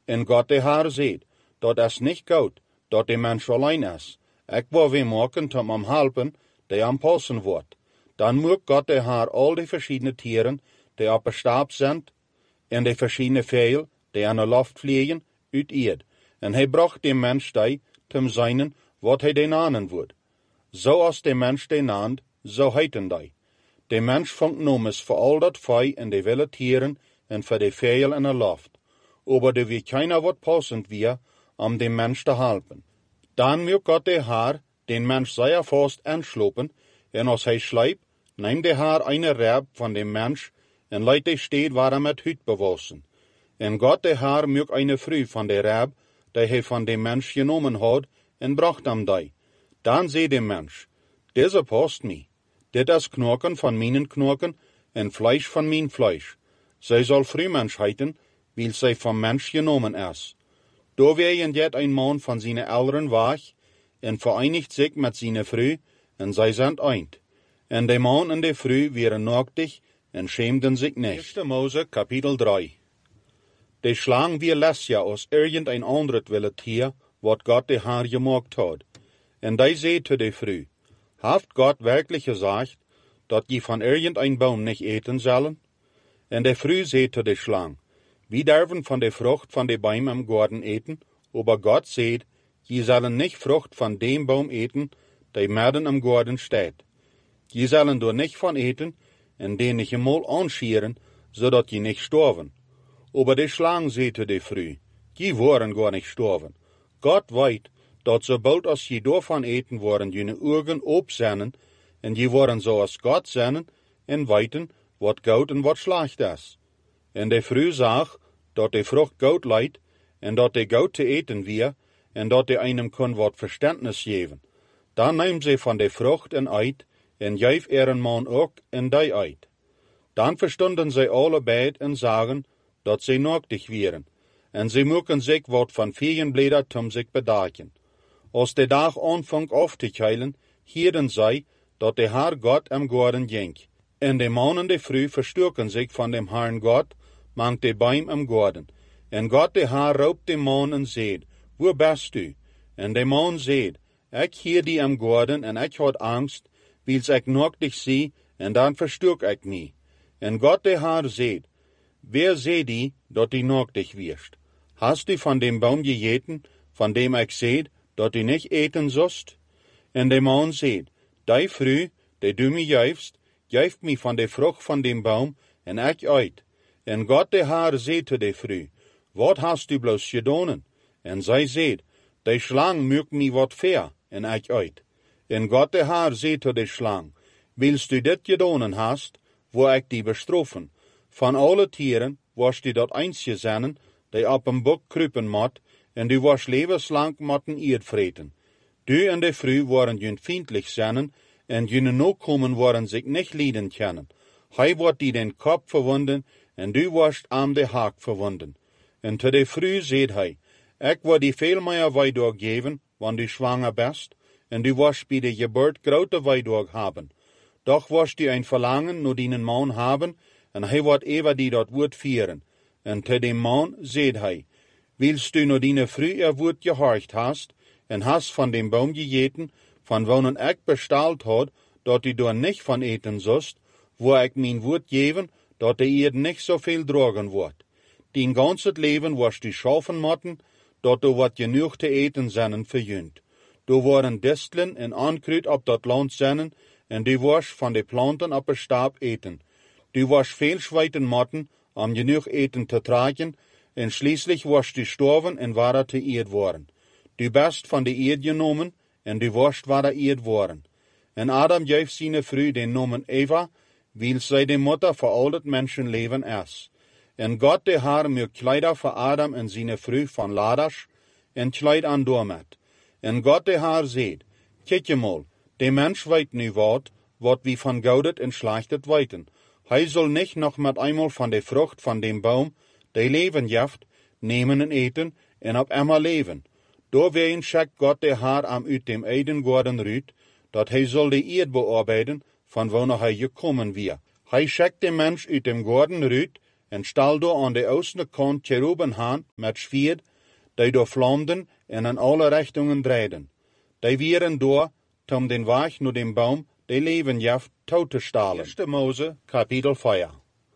En Gott de Haar seht, dat es nicht gut, dat de Mensch allein is. Ik wil we maken om hem helpen, die am passen wordt. Dan moet Gott de Haar al die verschiedene Tieren, die op de stap zijn, en de verschiedene Vögel, die aan de lucht vliegen, uit eerd. En hij bracht de Mensch die, zum seinen, wat hij den nanen wordt. Zoals de Mensch den naand, zo heiten die. De Mensch vangt noemes voor al dat vee en de wilde Tieren en voor de Vögel in de lucht. Aber de wie keiner wat passend wir, de Mensch te helpen. Dan moet Gott de Haar den Mensch sehr fast anslopen, en als hij schleipt, neemt de Haar eine Reb van de Mensch en leidt de steed waar met Hüt bewassen. En Gott de Haar moet eine Früh van de Reb, die hij van de Mensch genomen had, en bracht hem die. Dan zei de Mensch, deze past mij. Dit is Knorken van mijn Knorken en Fleisch van mijn Fleisch. Zij zal Frühmensch heiten, weil zij vom Mensch genomen is. Da werden jet ein Mann von seine Eltern wach, en vereinigt sich mit seine Früh, en zij sind eint. En de Mann en de Früh wären nacktig, en schämten sich nicht. 1. Mose, Kapitel 3. De Schlang wir les ja aus irgendein anderes wilde Tier, wat Gott de Haar gemacht hat. En die zei zu de Früh, haft Gott wirklich gesagt, dat je von irgendein Baum nicht eten sollen? En de Früh zei zu de Schlang, wie dürfen von der Frucht von dem Baum am Garten eten, aber Gott sagt, je sollen nicht Frucht von dem Baum eten, der mitten am Garten steht. Je sollen dort nicht von eten, en den nicht einmal anschieren, zodat je nicht sterven. Aber die Schlange sagte die Früh, je waren gar nicht sterven. Gott weet, dat sobald als je davon eten, waren jene Augen opzennen, en je waren zoals Gott zennen, en weten, wat goed en wat slecht is. En de Früh zag, dat de Frucht goed leidt, en dat de goed te eten weer, en dat de einem kon wat Verständnis geven. Dan neemt ze van de Frucht en eet, en geef ihren Mann ook, en die eet. Dan verstonden zij alle beid en zagen, dat zij nacktig wären, en zij moeken zich wat van Viegenbläder zum zich bedaken. Als de dag aanvang af te keilen, hierden zij, dat de Haar Gott am Garten ging. En de Mann en de Früh verstuken zich van dem Herrn Gott, mangt de Baum am Garten. En Gott de Haar raubt de Mann en zeid, wo bist du? En de Mann zeid, ik hier die am Garten en ik had angst, wils ik nacktig zie, en dan verstuk ik mij. En Gott de Haar zeid, wer zei die, dat die nacktig wirst? Hast du von dem Baum gegeten, von dem ik zeid, dat du nicht eten sollst? En de Mann zeid, die Früh, die du mir geifst, geeft mij van de Frucht van dem Baum, en ik eet. En Gott de Haar zei te de Früh, wat hast du bloß gedonen? En zij zei, de Schlang mögt mij wat fair, en ik eet. En Gott de Haar zei te de Schlang, willst du dit gedonen hast, wo ik die bestroffen? Van alle Tieren was du dat einzige zennen, die op een bok kruipen mot, en du was levenslang motten eerd vreten. Du en de Früh waren jun vriendlich zennen, en june Nachkommen waren sich nicht lieden können. Hij wordt die den Kopf verwunden, en du warst am de Haak verwunden. En te de Früh zeid hij, ik wil die veel meer weidorg geven, wanneer du schwanger bist, en du warst bij de geboorte grote weidorg haben. Doch warst du ein Verlangen nur dienen Mann haben, en hij wordt ever die dat woord vieren. En te dem Mann zeid hij, willst du nur diene Früh woord gehorcht hast, en hast von dem Baum gegeten, van wonen ik besteld had, dat du door nicht van eten sollst, wo ik mijn woord geven, dat de eerd nicht so viel drogen wordt. Dien ganzes Leben warst du schaffen motten, dat du wat genoeg te eten zennen verjunt. Du waren Disteln en Ankruid op dat land zennen, en du warst van de planten op de stab eten. Du warst veel schweiten motten, om genoeg eten te tragen, en schließlich warst du storven en waren te eerd worden. Du bist van de eerd genomen, en du warst waar eerd worden. En Adam geeft zijn Früh den Namen Eva, weil zij de Mutter voor al het mensenleven is. En Gott de Haar moet Kleider voor Adam en zijn Früh van Ladasch, en kleid aan doormet. En Gott de Haar zeid, kijk je mal, de mens weet nu wat wie van goudet en slechtet weten. Hij zal niet nog met eenmaal van de vrucht van dem Baum, die leven geeft, nemen en eten, en op einmal leven. Doorwegen schickt Gott de Haar am uit dem Edengarten ruut, dat hij zal de eerd bearbeiden, van wanneer hij gekommen weer. Hij schickt de mens uit dem Garten ruut, en stal door aan de oostende kant cherubenhaan met zwierd, die door vlamden en in alle richtingen draaiden. Die wieren door om den weg naar den boom die leven jeft toe te stalen. 1 Mose, kapitel 4.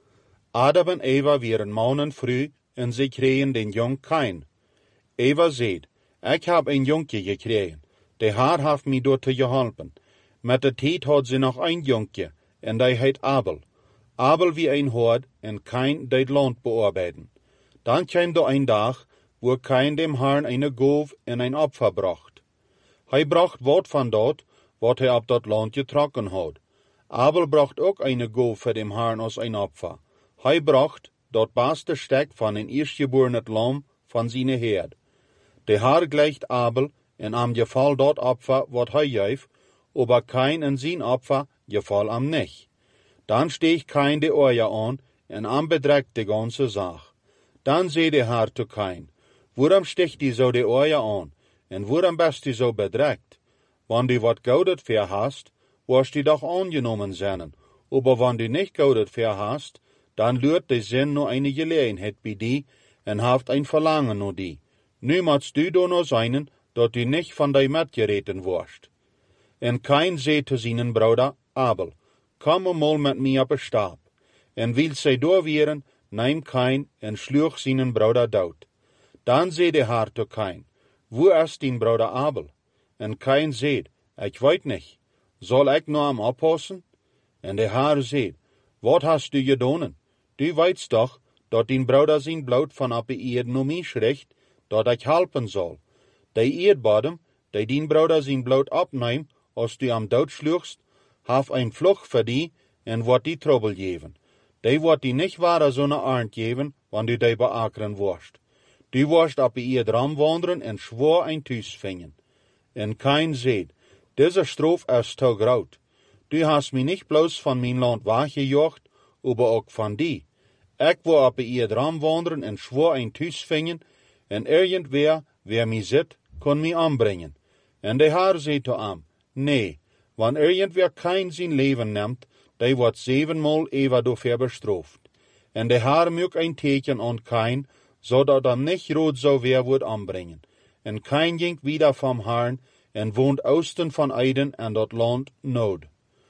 Adam en Eva wieren man en vrouw en ze kregen den jong Kain. Eva zei, ik heb een jonkje gekregen. De Heer heeft mij door te geholpen. Met de tijd had ze nog een jonkje, en die heet Abel. Abel wie een hoord, en Kain die het land bearbeiden. Dan kwam er een dag, waar Kain dem Herrn een goof en een opfer bracht. Hij bracht wat van dat, wat hij op dat land getrokken had. Abel bracht ook een goof voor dem Herrn als een opfer. Hij bracht dat beste stek van een eerstgeboren lam van zijn herd. De Heer gleicht Abel en am geval dat opfer wat hij geeft, aber Kain en zijn opfer geval am niet. Dan steeg Kain de oorja aan en am bedrekt de ganze zaak. Dan zei de Heer te Kain, waarom steekt die zo de oorja aan en waarom best die zo bedrekt? Want die wat goudet verhaast, was die doch aangenomen zijn, aber wanneer die niet goudet verhaast, dan luurt de zin naar een gelegenheid bij die en heeft een verlangen naar die. Nu moet du door nog zijn, dat u niet van die met gereten wordt. En Kain zei te zijn broeder Abel, kom eenmaal met mij op een stap. En wil zij doorweren, neem Kain en sloeg zijn broeder dood. Dan zei de Heer te Kain, waar is die broeder Abel? En Kain zei, ik weet niet, zal ik nou hem oppassen? En de Heer zei, wat hast du gedaan? Du weet toch, dat die broeder zijn bloed van op de eerd naar mij schrikt, dat ik helpen zal. Die eerdbodem, die broeder zijn bloed opneemt, als du hem doodsloegst, heeft een vlucht voor die en wordt die trouble geven. Die wordt die niet ware zo'n arend geven, wanneer du die beakeren worst. Du worst op de eerd wandelen en zwaar een thuis vinden. En Kain zei, deze straf is te groot. Du hast mij niet bloos van mijn land weggejaagd, maar ook van die. Ik wil op de eerd wandelen en zwaar een thuis vinden, en irgendwer, wer mij zit, kon mij aanbrengen. En de Heer zei te hem, nee, wanneer irgendwer Kain zijn leven neemt, die wordt 7 eeuwen daarvoor bestraft. En de Heer maakt een teken aan Kain, zodat hem niet rood zou weer worden aanbrengen. En Kain ging wieder van Herrn en woont oosten van Eden en dat land Nod.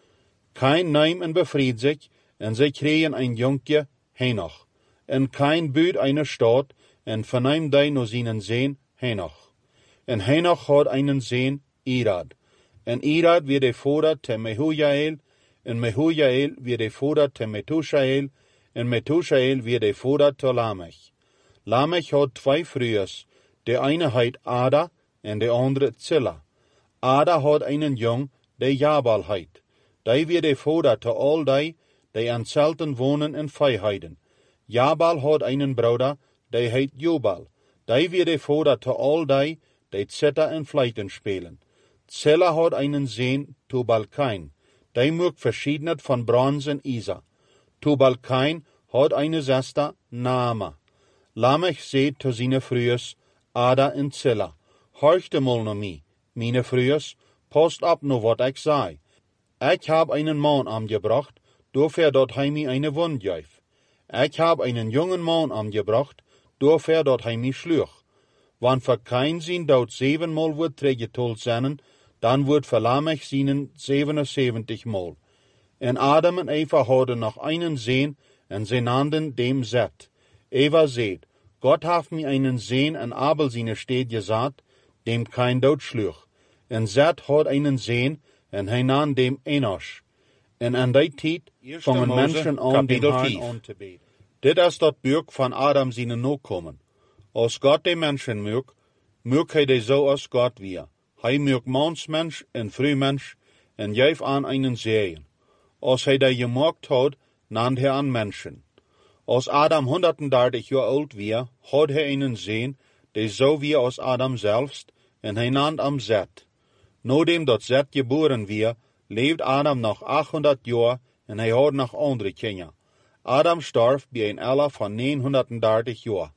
Kain neemt en bevried zich, en zij kregen een jonkje, Henoch. En Kain buurt een stad, en verneemt die naar zijn zoon Henoch. En Henoch had een zoon, Irad. En Irad werd de vader te Mehujael, en Mehujael werd de vader te Methushael, en Methushael werd de vader te Lamech. Lamech had 2 vrouwen, de ene heet Ada en de andere Zilla. Ada had een jong, die Jabal heet. Die werd de vader te al die aan zelten wonen en vijheden. Jabal had een broeder, die heet Jubal. Die werd de vader te al die zither en fluiten spelen. Zilla had een zoon, Tubal-Kain. Die maakt verschiedenet van brons en ijzer. Tubal-Kain had een zuster, Naama. Lamech zei te zijn vrouwen, Ada en Zilla, horchte mal naar mij, mijn vrouwen, past op naar wat ik zei. Ik heb een man aangebracht, doorver dat hij mij een wond geeft. Ik heb een jongen man aangebracht, doorver dat hij mij sloeg. Want voor Kain zijn dood 7 wordt teruggetold zijn, dan wordt voor Lamech zijn 77 maal. En Adam en Eva hadden nog een zoon, en ze naamden dem Zet. Eva zei, God heeft mij een zoon en Abel zijn steed gezet, dem Kain doodsloeg. En Zet had een zoon, en hij nam dem Enosh. En aan die tijd vangen mensen aan dem Herrn aan te bidden. Dit is dat boek van Adam zijn nakomen. Als God de mensen maakt hij de zo als God weer. Hij maakt mansmens en vrouwmens en geeft aan een zegen. Als hij die gemaakt had, nam hij aan mensen. Als Adam 130 jaar oud weer, had hij een zoon, die zo weer als Adam zelfs, en hij nam hem Zet. Nadat dat Zet geboren weer, leefde Adam nog 800 jaar en hij had nog andere kinderen. Adam stierf bij een alter van 930 jaar.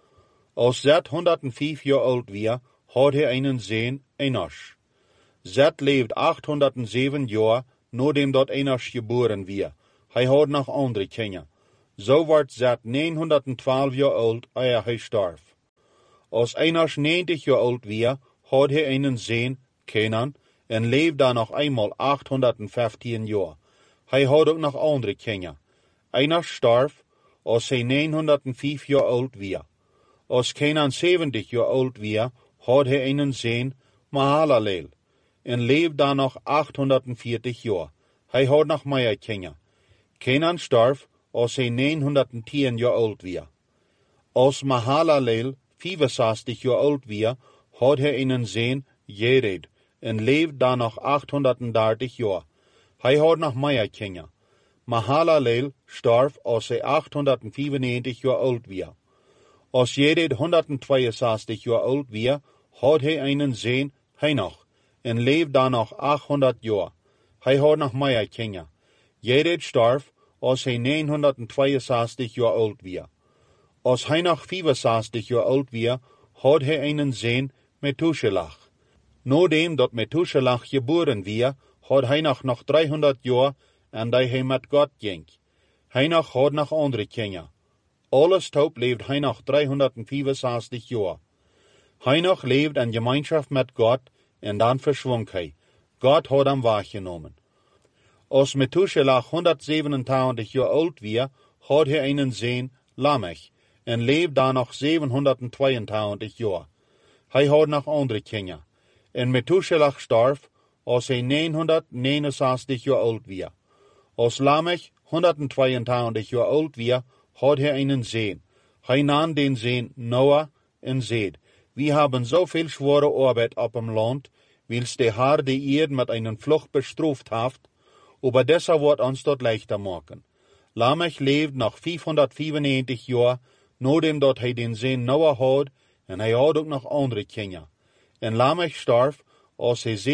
Als Zet 105 jaar oud weer, had hij een zoon, Enosh. Zet leefde 807 jaar nadat dat Enosh geboren weer. Hij had nog andere kinderen. Zo wordt zet 912 jaar oud eer hij starf. Als einaars 90 jaar oud weer, had hij een zoon, Kenan, en leefde daar nog eenmaal 815 jaar. Hij had ook nog andere kinderen. Einaars starf als hij 905 jaar oud weer. Als Kenan 70 jaar oud weer, had hij een zoon, Mahalaleel, en leefde daar nog 840 jaar. Hij had nog meer kinderen. Kenan starf als hij 910 jaar oud weer. Als Mahalaleel 65 jaar oud weer, had hij een zoon, Jered, en leefde daar nog 830 jaar. Hij had nog meer kinderen. Mahalaleel starf als hij 895 jaar oud weer. Als Jered 162 jaar oud weer, had hij een zoon, Henoch, en leefde daar nog 800 jaar. Hij had nog meer kinderen. Jered starf als hij 962 jaar oud weer. Als Henoch 65 jaar oud weer, had hij een zoon, Methuselah. Nadat dat Methuselah geboren weer, had Henoch nog 300 jaar en dat hij met God ging. Henoch had nog andere kinderen. Alles top leefde Henoch 365 jaar. Henoch leefde in gemeenschap met God en dan verschwond hij. God had hem waargenomen. Als Methuselah 127 jaar oud weer, had hij een zoon, Lamech, en leefde daar nog 722 jaar. Hij had nog andere kinderen. En Methuselah starf als hij 969 jaar oud weer. Als Lamech 122 jaar oud weer, had hij een zoon. Hij nam den zoon Noah en zei: We hebben zoveel zware arbeid op hem land, wils de Heer de eerd met een vlucht bestraft heeft, aber deshalb wordt ons dat leichter maken. Lamech leefde nog 595 jaar, nadat hij den zoon Noah had, en hij had ook nog andere kinderen. En Lamech starf als hij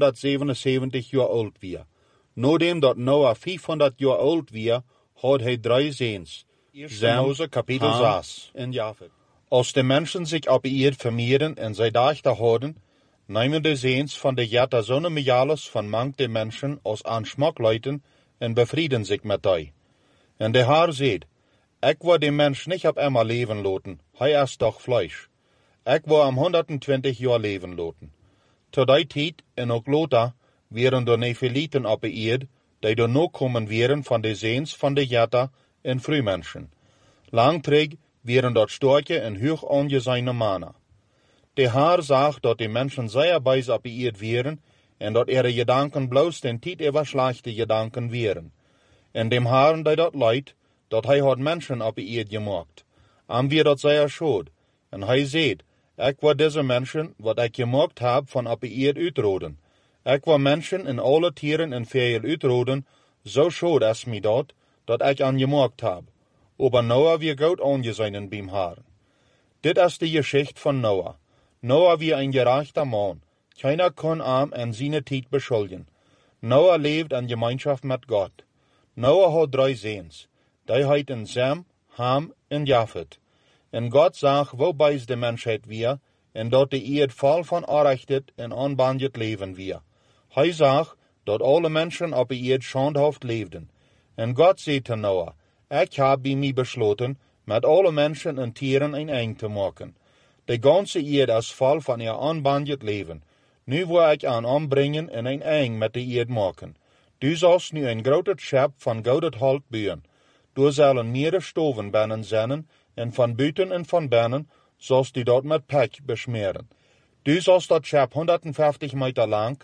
777 jaar oud weer. Nadat Noah 500 jaar oud weer, had hij 3 zoons. Mose kapitel 6 en Jafet. Als de mensen zich op eerd vermeerderen en zij dachten houden, nemen de zoons van de Jetta zo'n mejalis van mank de mensen als aansmakluiten en bevrieden zich met die. En de Heer zegt: Ik wil de mens niet op eenmaal leven laten, hij is toch vlees. Ik wil hem 120 jaar leven laten. Tot die tijd en ook later werden de Nephilieten op de eerd, die de nakomen werden van de zoons van de Jetta en vrouwmensen. Lang terug werden dat sterke en hoog aangezijne mannen. De Heer zag dat de mensen zeer bijz op de eerd waren en dat ihre gedanken bloos den tijd over slechte gedanken waren. En dem Heer die dat leidt, dat hij had mensen op de eerd gemaakt. Am weer dat zeer schoot. En hij zegt: Ik wil deze mensen, wat ik gemaakt heb, van op de eerd uitroden. Ik wil mensen en alle tieren en vijel uitroden, zo schoot is mij dat ik aan gemaakt heb. Aber Noah weer goed aangezien bij Heer. Dit is de geschichte van Noah. Noah weer een gerechter man. Keiner kon hem en zijn tijd beschuldigen. Noah leefde in gemeenschap met God. Noah had 3 zoons. Die heeten Sem, Ham en Jafet. En God zag hoe bijz de mensheid weer, en dat de eerd vol van aanrichtet en aanbandjet leven weer. Hij zag dat alle mensen op de eerd schandhaft leefden. En God zei te Noah: Ik heb bij mij besloten met alle mensen en tieren een eind te maken. De ganse eerd is vol van ihr aanbandjet leven. Nu wil ik aan aanbrengen en een eind met de eerd maken. Du zalst nu een grote schep van goud hout bouwen. Du zullen meerdere stoven binnen zijn, en van buiten en van binnen zalst du dat met pek besmeren. Du zalst dat schep 150 meter lang,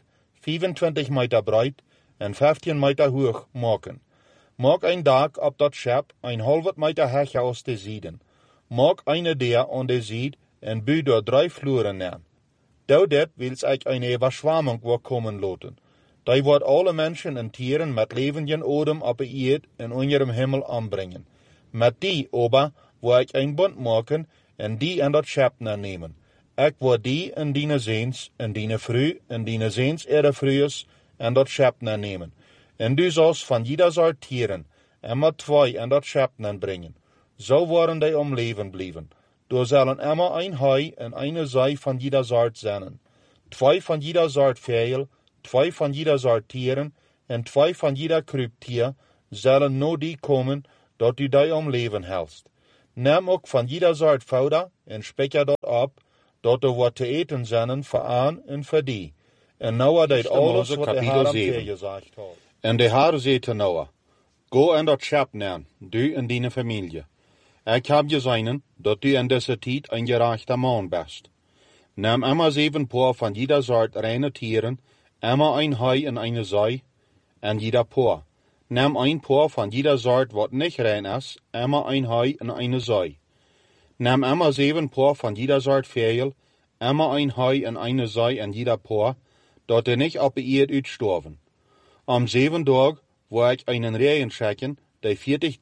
25 meter breed en 15 meter hoog maken. Maak een dak op dat schep, 1,5 meter heg aus de zijden. Maak eine deur aan de zijde en bouw door 3 vloeren neer. Door dit wils ik een overschwamming wil komen laten. Die wordt alle mensen en tieren met levenden odem op de eerd en onder de hemel aanbrengen. Met die ober wil ik een bond maken en die in dat schep nemen. Ik wil die en die zoons en die vrouw en die zoons ihre vrouwen en dat schep nemen. En du zalst van jeder soort tieren immer 2 in dat schep brengen. Zo worden die om leven blijven. Du zullen immer een hai en een zij van jeder soort zijn. 2 van jeder soort vijel, 2 van jeder soort tieren en 2 van jeder kruiptier zullen no die komen dat u die om leven helst. Neem ook van jeder soort fouda en speker dat op, dat er wat te eten zijn voor aan en voor die. En Noah deed alles wat de Heer hem gezegd had. En de Heer zei te Noah, go en dat schep neem, du en die familie. Ik heb gezien dat u in deze tijd een gerechte man bent. Neem immer 7 paar van jeder soort reine tieren, immer een hai en een zij, en jeder paar. Neem een paar van jeder soort wat niet rein is, immer een hai en een zij. Neem immer 7 paar van jeder soort vogel, immer een hai en een zij en jeder paar, dat niet op de eerd uitstorven. Am 7 dag wil ik een regen schikken, die 40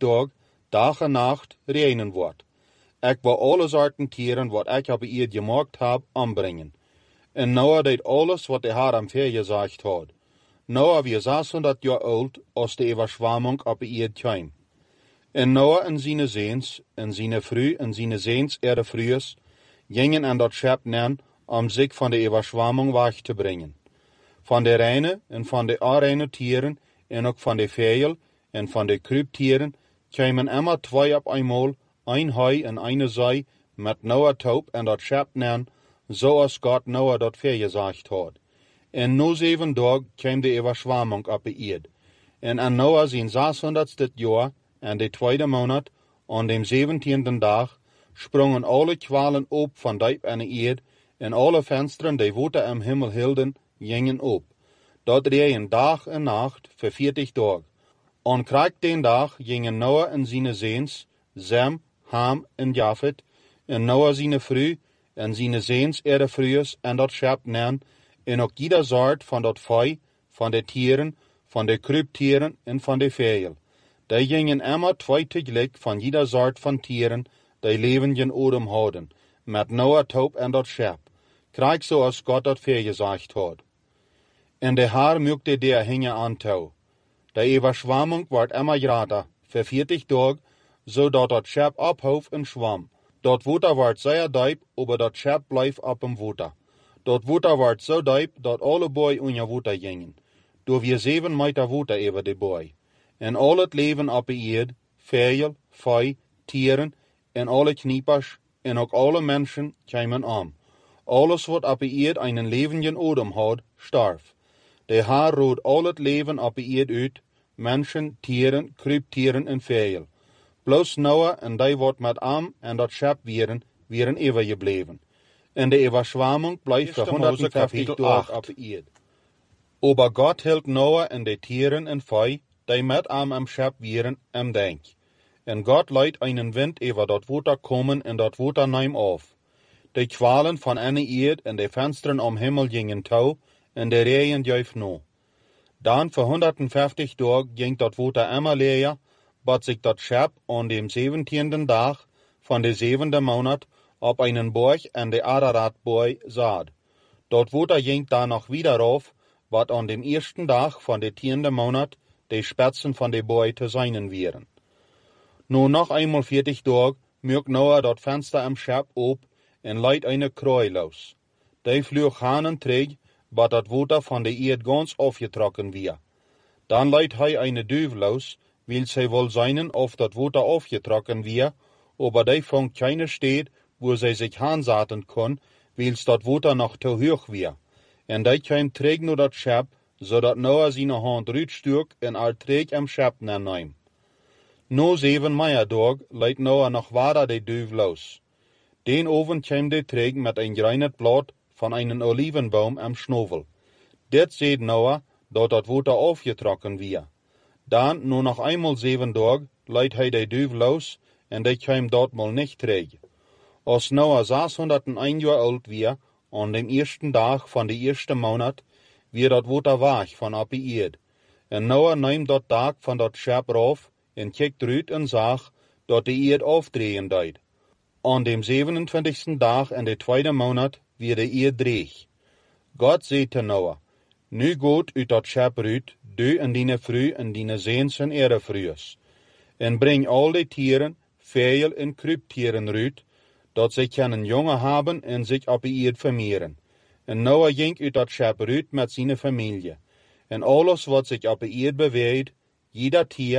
dag en nacht regenen wordt. Ik wil alle soorten tieren wat ik op de eerd gemaakt heb, ombrengen. En Noah deed alles wat de Heer hem gezegd had. Noah was 600 jaar oud als de overschwamming op de eerd kwam. En Noah en zijn zoons, en zijn vrouw en zijn zoons ihre vrouwen, gingen aan dat schep neer om zich van de overschwamming weg te brengen. Van de reine en van de onreine tieren, en ook van de vogel en van de kruiptieren, kwamen immer 2 op eenmaal, een hai en een zij, met Noah top en dat schep neer, zoals God Noah dat gezegd had. En na 7 dagen kwam de overschwamming op de eerd. En aan Noah zijn 600ste jaar, en de 2e maand, aan de 17e dag, sprongen alle kwalen op van diep aan de eerd, en alle vensteren die water am hemel hielden, gingen op. Dat regen dag en nacht voor 40 dagen. Aan krijg den dag gingen Noah en zijn zoons, Sem, Ham en Jafet, en Noah zijn vrouw, en zijn zoons ihre vrouwen, en dat schep neer, en ook jeder soort van dat vee, van de tieren, van de kruiptieren en van de vogel. Die gingen immer 2 tegelijk van jeder soort van tieren, die levenden odem hadden, met Noah top en dat schep. Krijg zoals God dat gezegd had. En de Heer maakte der hingen aan touw. De overschwamming wordt immer groter, voor 40 dagen, zodat dat schep ophoofd en zwam. Dat water wordt zeer diep, maar dat schep blijft op hem water. Dat water wordt zo diep, dat alle boy onder water gingen. Door weer 7 meter water over de boy. En al het leven op de eerd, vogel, vee, tieren, en alle kniepers, en ook alle mensen kwamen om. Alles wat op de eerd een levenden odem had, starf. De Heer rood al het leven op de eerd uit, mensen, tieren, kruiptieren en vogel. Bloos Noah en die wat met hem en dat schep wieren overgebleven. En de overschwamming blijft voor 150 dagen op de eerd. Aber God hield Noah en de tieren en vee, die met hem am schep wieren, am denk. En God leidt een wind over dat water komen en dat water neem af. De kwalen van ene eerd en de vensteren om hemel gingen touw, en de regen juif no. Dan voor 150 dagen ging dat water immer leer, bat zich dat schep aan de 17e dag van de 7e maand op een borg en de Araratboy zat. Dat water ging dan nog wieder af, wat aan de eerste dag van de 10e maand de spetsen van de boy te zijn wieren. Nu nog eenmaal 40 dagen maakt Noah dat venster am schep op en leidt een krooi los. Die vloog hanen terug, wat dat water van de eerd gans afgetrokken weer. Dan leidt hij een duif los, wil zij wel zijn of dat water afgetrokken weer, aber die vond keine steed waar zij zich aanzetten kon, wils dat water nog te hoog weer. En die kwam terug naar dat schep, zodat Noah zijn hand uitstuk en al terug am schep neem. Na 7 dagen leidt Noah nog verder de duif los. Den avond kwam de terug met een grijnet blad van een olivenboom am snovel. Dit zei Noah dat dat water afgetrokken weer. Dan, nu nog eenmaal 7 dagen, leidt hij de duif los en die kwam datmaal niet terug. Als Noah 601 jaar oud weer, aan de eerste dag van de eerste maand, weer dat water weg van op de eerd. En Noah neemt dat dak van dat schep af en kijkt eruit en zag dat de eerd afdrehen deed. Aan de 27e dag en de 2e maand weer de eerd dreeg. God zei te Noah, nu gaat uit dat schep uit, du en die vrouw en die zoons en ihre vrouwen. En breng al die tieren, vogel en kruiptieren uit, dat zij kunnen jongen hebben en zich op de eerd vermeeren. En Noah ging uit dat schep uit met zijn familie. En alles wat zich op de eerd beweegt, jeder tier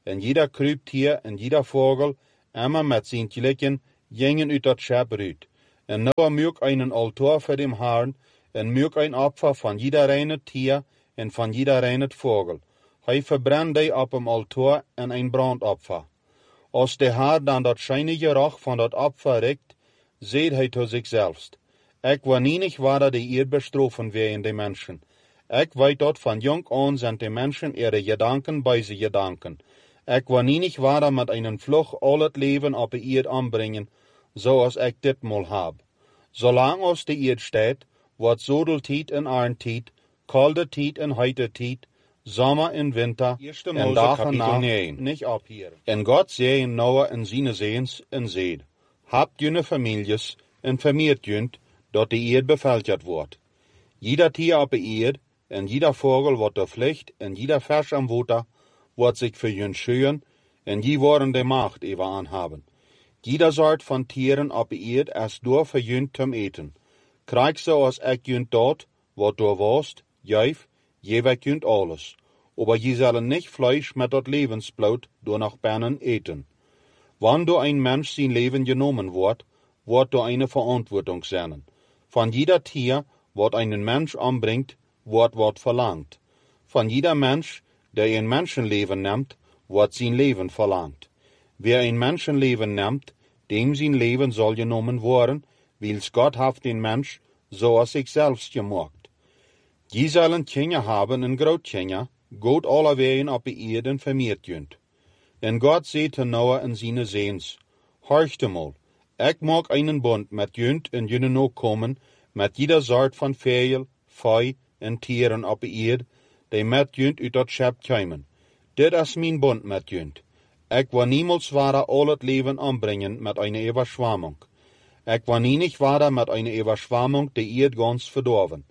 en jeder Kryptier en jeder Vogel, immer met zijn gelijken, gingen uit dat schep uit. En Noah maak einen Altar für dem Herrn, en maak ein Opfer van jeder reine Tier en van jeder reine Vogel. Hij verbrennt die op dem Altar en ein Brandopfer. Als de Herr dan dat scheinige Rach van dat Opfer regt, seht hij zu sich selbst. Ik wil niet waar de eer bestrofen werden de Menschen. Ik weet dat van jong an sind de Menschen ihre Gedanken bei sie Gedanken. Ik wil niet waar met einen Fluch al het leven op de eerd aanbrengen, zoals ik dit mal hab. Zolang als de eerd steht, wordt zodeltijd en arentijd, kalde tijd en heite tijd, Sommer en winter, en dag en nacht, niet ophieren. En God zei in Noah en zijn zeens en zeid, habt jullie families en vermeert junt, dat de eerd bevölkert wordt. Jeder Tier op de eerd, en jeder Vogel wordt de vlicht, en jeder Fisch am Water, wordt zich für junt schüren, en die worden de Macht über anhaben. Jeder Sort van Tieren op de eerd is door für junt zum eten. Krijg so als ik junt dort, wat door wost, juif, jeweg junt alles. Aber je zullen nicht Fleisch mit dat Lebensblut door nach Bernen eten. Wann door ein Mensch sein Leben genommen wird door eine Verantwortung sein. Von jeder Tier, wat einen Mensch anbringt, wird verlangt. Von jeder Mensch, der ein Menschenleben nimmt, wird sein Leben verlangt. Wer ein Menschenleben nimmt, dem sein Leben soll genommen werden, weil's Gott hat den Mensch so als sich selbst gemacht. Die sollen Kinder haben en Grootkinder, Gott alle wegen op de Erde vermeerd junt. En Gott zei te Noah en zijn zeens, horchte mal, ik maak einen Bund met junt en jullie nog komen, met jeder soort van vegel, vee en tieren op de Erde, die met junt uit dat schep komen. Dit is mijn Bund met junt. Ik wil niemals ware al het leven aanbrengen met eine Überschwammung. Ik wil niet ware met eine Überschwammung de Erde ganz verdorven.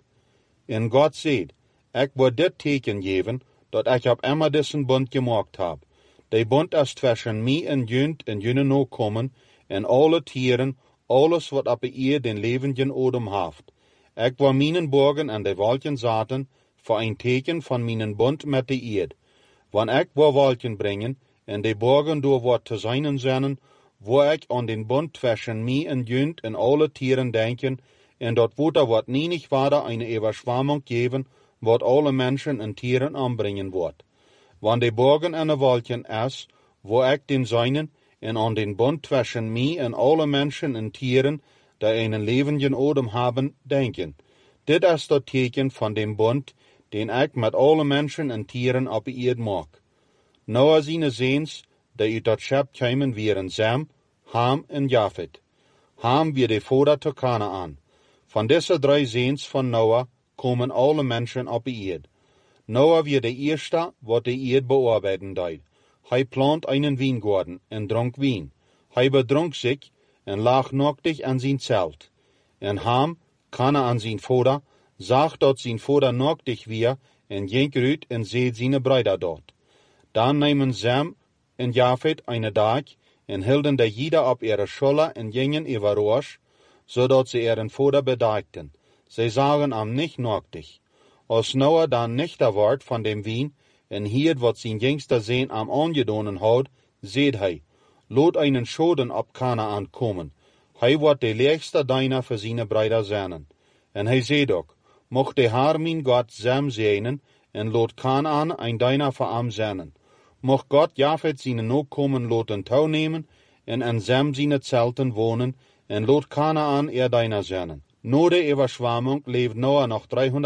En Gott zei, ik wil dit teken geven, dat ik op immer diesen Bund gemaakt heb. De Bund is tussen mij en jullie nog komen, en alle tieren, alles wat op de eer den levenden odem heeft. Ik wil mijn borgen en de wolken zaten, voor een teken van mijn Bund met de eerd. Wanneer ik wil wolken brengen, en de borgen door wat te zijn zijn, wil ik aan den Bund tussen mij en alle tieren denken, en dat water wordt niet waarder eine Überschwammung geven, wat alle Menschen en Tieren aanbrengen wordt. Wanneer de borgen en de wolken is, wo ik den Seinen en aan den Bund tussen mij en alle Menschen en Tieren, die einen levenden odem haben, denken. Dit is dat teken van dem Bund, den ik met alle Menschen en Tieren op de eerd maak. Noah zijn zeens, die uit dat schep komen, waren Sem, Ham en Japhet. Ham wie de vader te Kanaan. Van deze drie zeens van Noah komen alle Menschen op de eerd. Noah wie de eerste, wat de eerd bearbeiten deed. Hij plant einen Weingarten en dronk wien. Hij bedronk zich en lag nacktig aan zijn zelt. En Ham, Kanaan zijn vader, zag dat zijn vader nacktig weer en ging uit en zeed zijn Brüder dort. Dan nemen Sem en Japhet eine dag en hielden de jeder op ihre Schulter en gingen überrasch, zodat ze ihren vader bedaagten. Zij zagen am nicht nacktig. Als Noah dan nicht ward van dem Wien en hierd wat zijn jüngster Sehn am angedonen had, seht hij, lot einen Schoden op Kanaan komen. Hij wordt de leegste deiner für seine Brüder zijn. En hij zei ook, mocht de Herr mijn Gott Sem segnen en lot Kanaan ein deiner für am zijn. Mocht Gott Japhet seine Nachkommen loten touwnemen en an Sem seine Zelten wohnen en lot Kanaan deiner zijn. Na de Überschwammung leeft Noah noch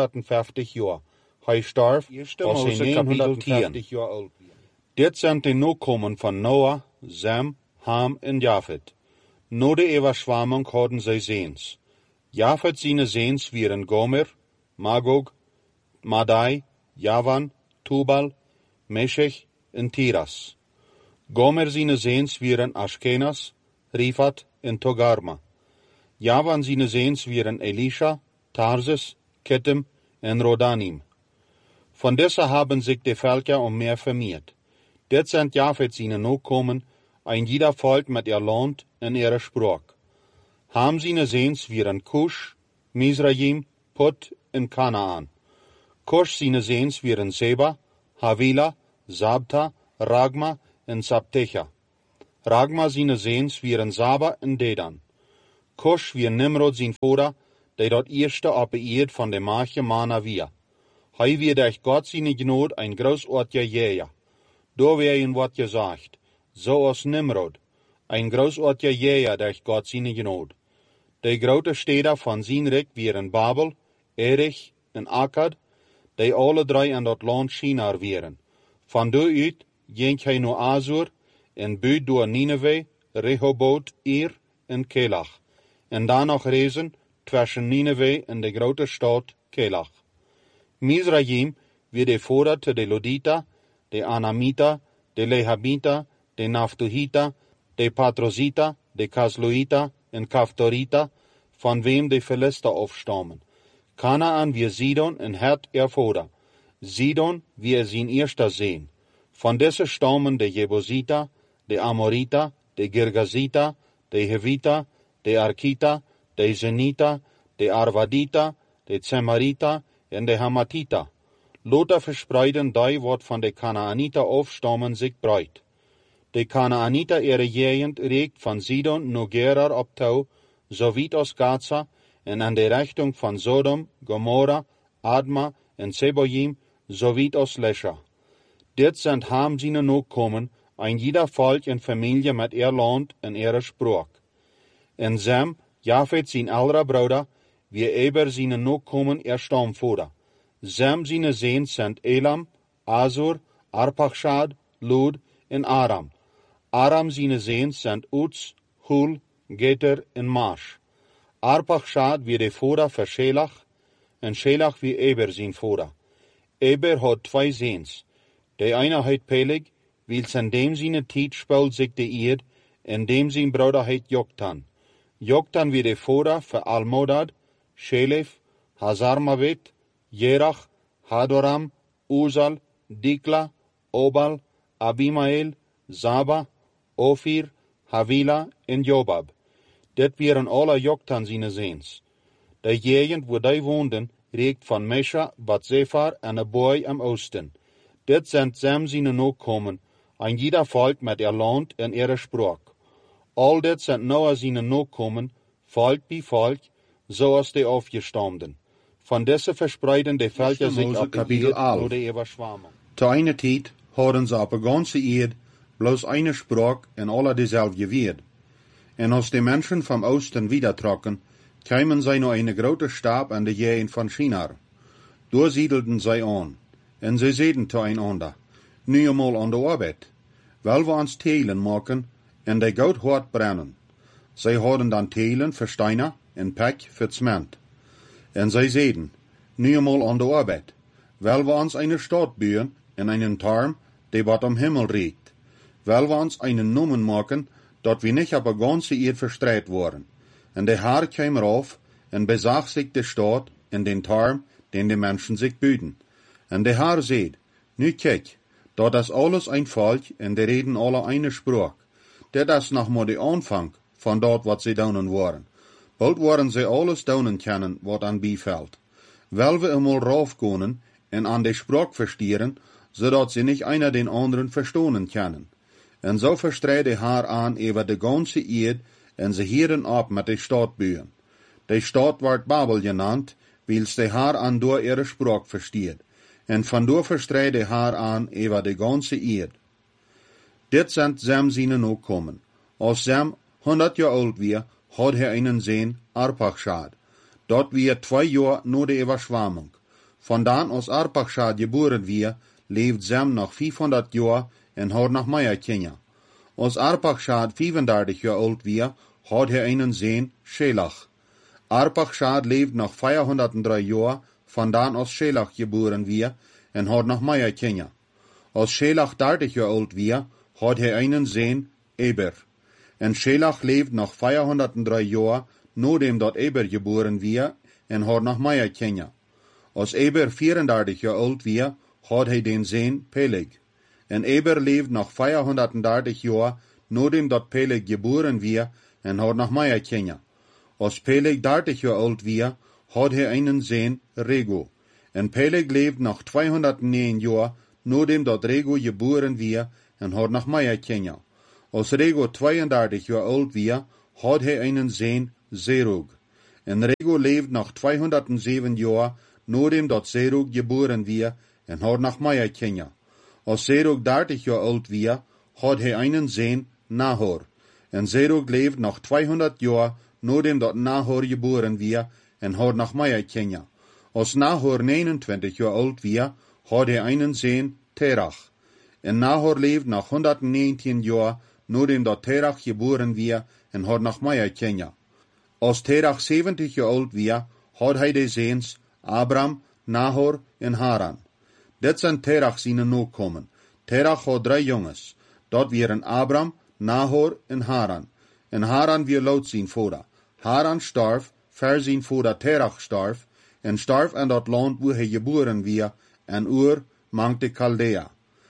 350 Jahre. Hij starf als hij 950 Jahre oud was. Dit zijn de Nachkommen van Noah, Sem, Ham en Japhet. Na de Überschwammung hadden zij Zeens. Japhet seine Zeens waren Gomer, Magog, Madai, Javan, Tubal, Meshech en Tiras. Gomer seine Zeens waren Ashkenaz, Rifat en Togarma. Javan seine Zeens waren Elisha, Tarsis, Kittim en Rodanim. Von dieser haben sich die Völker mehr vermehrt. Dit sind Japhet seine Nachkommen, ein jeder Volk mit ihr Land en ihre Sprache. Ham seine Zeens waren Cush, Mizraim, Put en Kanaan. Cush seine Zeens waren Seba, Havila, Sabta, Ragma en Sabtecha. Ragma sine Seens wieren Saba en Dedan. Kush wie Nimrod zijn vader, die dat eerste op de eerd van de maagje mana weer. Hij wie durch God zijn genood een groot oortje jeja. Door weer in wat je zegt, zoals Nimrod, een groot oortje jeja durch God zijn genood. De grote steden van zijn rijk wieren Babel, Erich en Akkad, die alle drie in dat land Shinar wieren. Van daaruit ging hij naar Azur en buit door Nineveh, Rehoboth, Ir en Kelach. En dan nog reizen tussen Nineveh en de grote stad Kelach. Mizraim wie de vader te de Lodita, de Anamita, de Lehabita, de Naftuhita, de Patrosita, de Kasluita en Kaftorita, van wem de Philister afstammen. Kanaan wie Sidon en Het vader. Sidon wie zijn eerste zeen. Van deze stammen de Jebusita, de Amorita, de Girgazita, de Hevita, de Arkita, de Zenita, de Arvadita, de Zemarita en de Hamatita. Lothar verspreiden die wat van de Kanaanita afstammen zich breit. De Kanaanita ihre Gegend reikt van Sidon naar Gerar op touw, zowiet als Gaza, en aan de richting van Sodom, Gomorra, Adma en Zeboim, zowiet als Lesha. Dit zijn ham zijn nakomen, een jeder volk en familie met ihr land en ihre spraak. En Sem, Jafet zijn oudere broeder, wie Eber zijn nakomen ihr stamvader. Sem zijn zeens zijn Elam, Azur, Arpachshad, Lud en Aram. Aram zijn zeens zijn Uts, Hul, Geter en Marsh. Arpachshad wie de vader van Shelach, en Shelach wie Eber zijn vader. Eber had twee zeens. De eine heet Peleg, wils aan dem zijn tijd speelt zich de eerd, en dem zijn broeder heet Joktan. Joktan wie de vader van Almodad, Shelef, Hazarmavet, Jerach, Hadoram, Uzal, Dikla, Obal, Abimael, Zaba, Ophir, Havila en Jobab. Dit waren alle Joktan zijn zeens. De gegend waar die woonden, reikt van Mesha, Batzefar en een boy am oosten. Dit zijn Sem zijn nakomen, een jeder volk met ihr land en ihre spraak. Al dit zijn Noah zijn nakomen, volk bij volk, zoals de afgestamden. Van deze verspreiden de Völker zich op de eerd door de Überschwemmung. Te eine tijd hadden ze op de ganze eerd bloos eine spraak en alle dezelfde weer. En als de mensen van Oosten wiedertrokken, kwamen zij naar een grote stad aan de Gegend van Shinar. Daar siedelten zij aan. En zij zeiden teinander, nu eenmaal aan de arbeid. Wel we ons telen maken en de goud hard brennen. Zij hadden dan telen voor steiner en pek voor cement. En zij zeiden, nu eenmaal aan de arbeid. Wel we ons eine stad bouwen en einen Turm, die wat am Himmel reikt. Wel we ons einen Namen maken, dat we niet op de ganze eerd verstreit worden. En de Haar kwam eraf en bezag zich de stad en den Turm, den de mensen zich bouwden. En de Haar zeid, nu kijk, dat is alles een volk en de reden alle eine spraak. Dit is nog maar de aanvang van dat wat ze doen waren. Bald worden ze alles doen kennen wat aan bivalt. Wel we eenmaal raufkonen en aan de spraak verstieren, zodat ze niet einer den anderen verstonen kennen. En zo verstreed de Haar aan over de ganze eerd en ze hieren op met de stad bouwen. De stad wordt Babel genannt, wils de Haar aan door ihre spraak versteert. En vandoor verstreed de Haar aan over de ganze eerd. Dit zijn Sem zijn nakomen. Als Sem 100 jaar oud weer, had hij einen zeen, Arpachshad. Dat weer 2 jaar na de Überschwemmung. Vandaan als Arpachshad geboren weer, leeft Sem nog 500 jaar en had nog meer kinderen. Als Arpachshad 35 jaar oud weer, had hij einen zeen, Shelach. Arpachshad leeft nog 403 jaar, vandaan als Shelach geboren weer en had nog meer kinderen. Als Shelach 30 jaar oud weer, had hij einen zeen, Eber. En Shelach leeft nog 403 jaar, nadat dat Eber geboren weer en had nog meer kinderen. Als Eber 34 jaar oud weer, had hij den zeen, Peleg. En Eber leeft nog 430 jaar, nadat dat Peleg geboren weer en had nog meer kinderen. Als Peleg 30 jaar oud weer, had hij einen zeen, Rego. En Peleg leeft nog 209 jaar, nadat dat Rego geboren weer en had nach Maya Kenia. Als Rego 32 jaar oud was, had hij einen zoon, Serug. En Rego leefde nog 207 jaar, nadat dat Serug geboren was, en had nach Maya Kenia. Als Serug 30 jaar oud was, had hij einen zoon, Nahor. En Serug leefde nog 200 jaar, nadat dat Nahor geboren was, en had nach Maya Kenia. Als Nahor 29 jaar oud was, had hij einen zoon, Terach. En Nahor leefde nog 119 jaar, nadat dat Terach geboren was, en had nach Maya Kenia. Als Terach 70 jaar oud was, had hij de zoons Abram, Nahor en Haran. Dit zijn Terach zijn nakomen. Terach had 3 jongens. Dat waren Abram, Nahor en Haran. En Haran weer Lot zijn vader. Haran starf, ver zijn vader Terach starf, en starf in dat land waar hij geboren was, en Ur mankte Chaldea.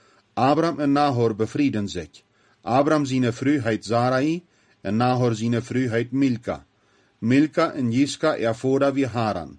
Abram en Nahor bevrieden zich. Abram zijn vrouw heet Sarai, en Nahor zijn vrouw heet Milka. Milka en Jiska vader wie Haran.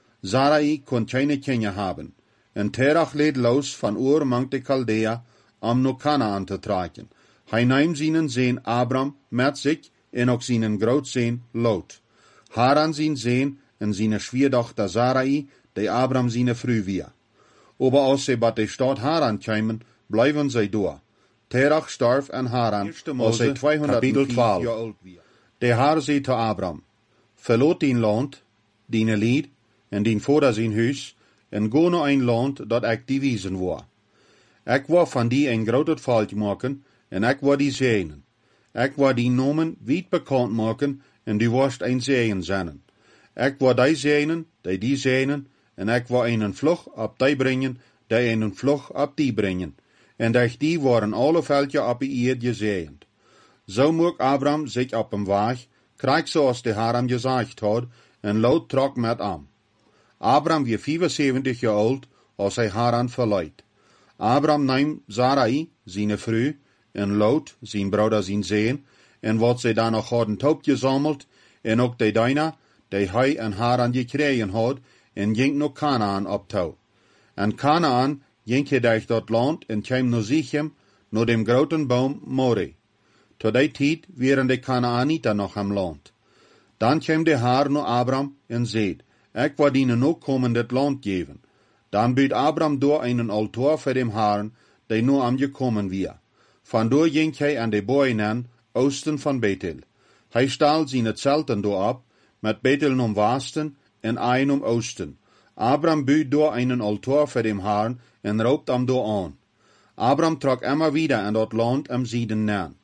Sarai kon geen kinderen hebben. En Terach leed los van Ur mankte Chaldea, om naar Kanaan te trekken. Hij nam zijn zoon Abram met zich en ook zijn grootzoon Lot. Haran zijn zoon en zijn schwiegerdochter Sarai, die Abram zijn vrouw was. Aber als zij bij de stad Haran kwamen, blijven zij door. Terach starf en Haran als zij 204 jaar oud was. De Heer zei te Abram, verlaat dien land, dien lied en dien vader zijn huis, en ga naar een land dat ik die wijzen wil. Ik wil van die een groot volk maken, en ik wil die zegenen. Ik wil die namen wijd bekend maken, en die worst een zegen zijn. Ik wil die zegenen, die zegenen, en ik wil een vlug op die brengen, die een vlug op die brengen. En durch die worden alle veldje op de eerd gezegend. Zo moet Abram zich op hem weg, krijg zoals de Heer hem gezegd had, en Lot trok met hem. Abram was 75 jaar oud, als hij Haran verliet. Abram nam Sarai, zijn vrouw, en Lot, zijn broeder, zijn zoon, en wat zij dan nog hadden opgezameld, en ook de Dina, die hij en Haran gekregen had, en ging naar Kanaan op toe. En Kanaan ging hij durch dat land en kwam naar Sichem, naar dem groten boom More. Tot die tijd waren de Kanaanieten nog am land. Dan kwam de Heer naar Abram en zei, ik wil die nakomen dit land geven. Dan buit Abram door een altaar voor dem Heer, die naar hem gekomen was. Vandoor ging hij aan de boeien oosten van Bethel. Hij stal zijn zelten door op, met Bethel om westen en een om oosten. Abram buit door een altaar voor dem Heer en roept hem door aan. Abram trok immer wieder aan dat land am Zieden na.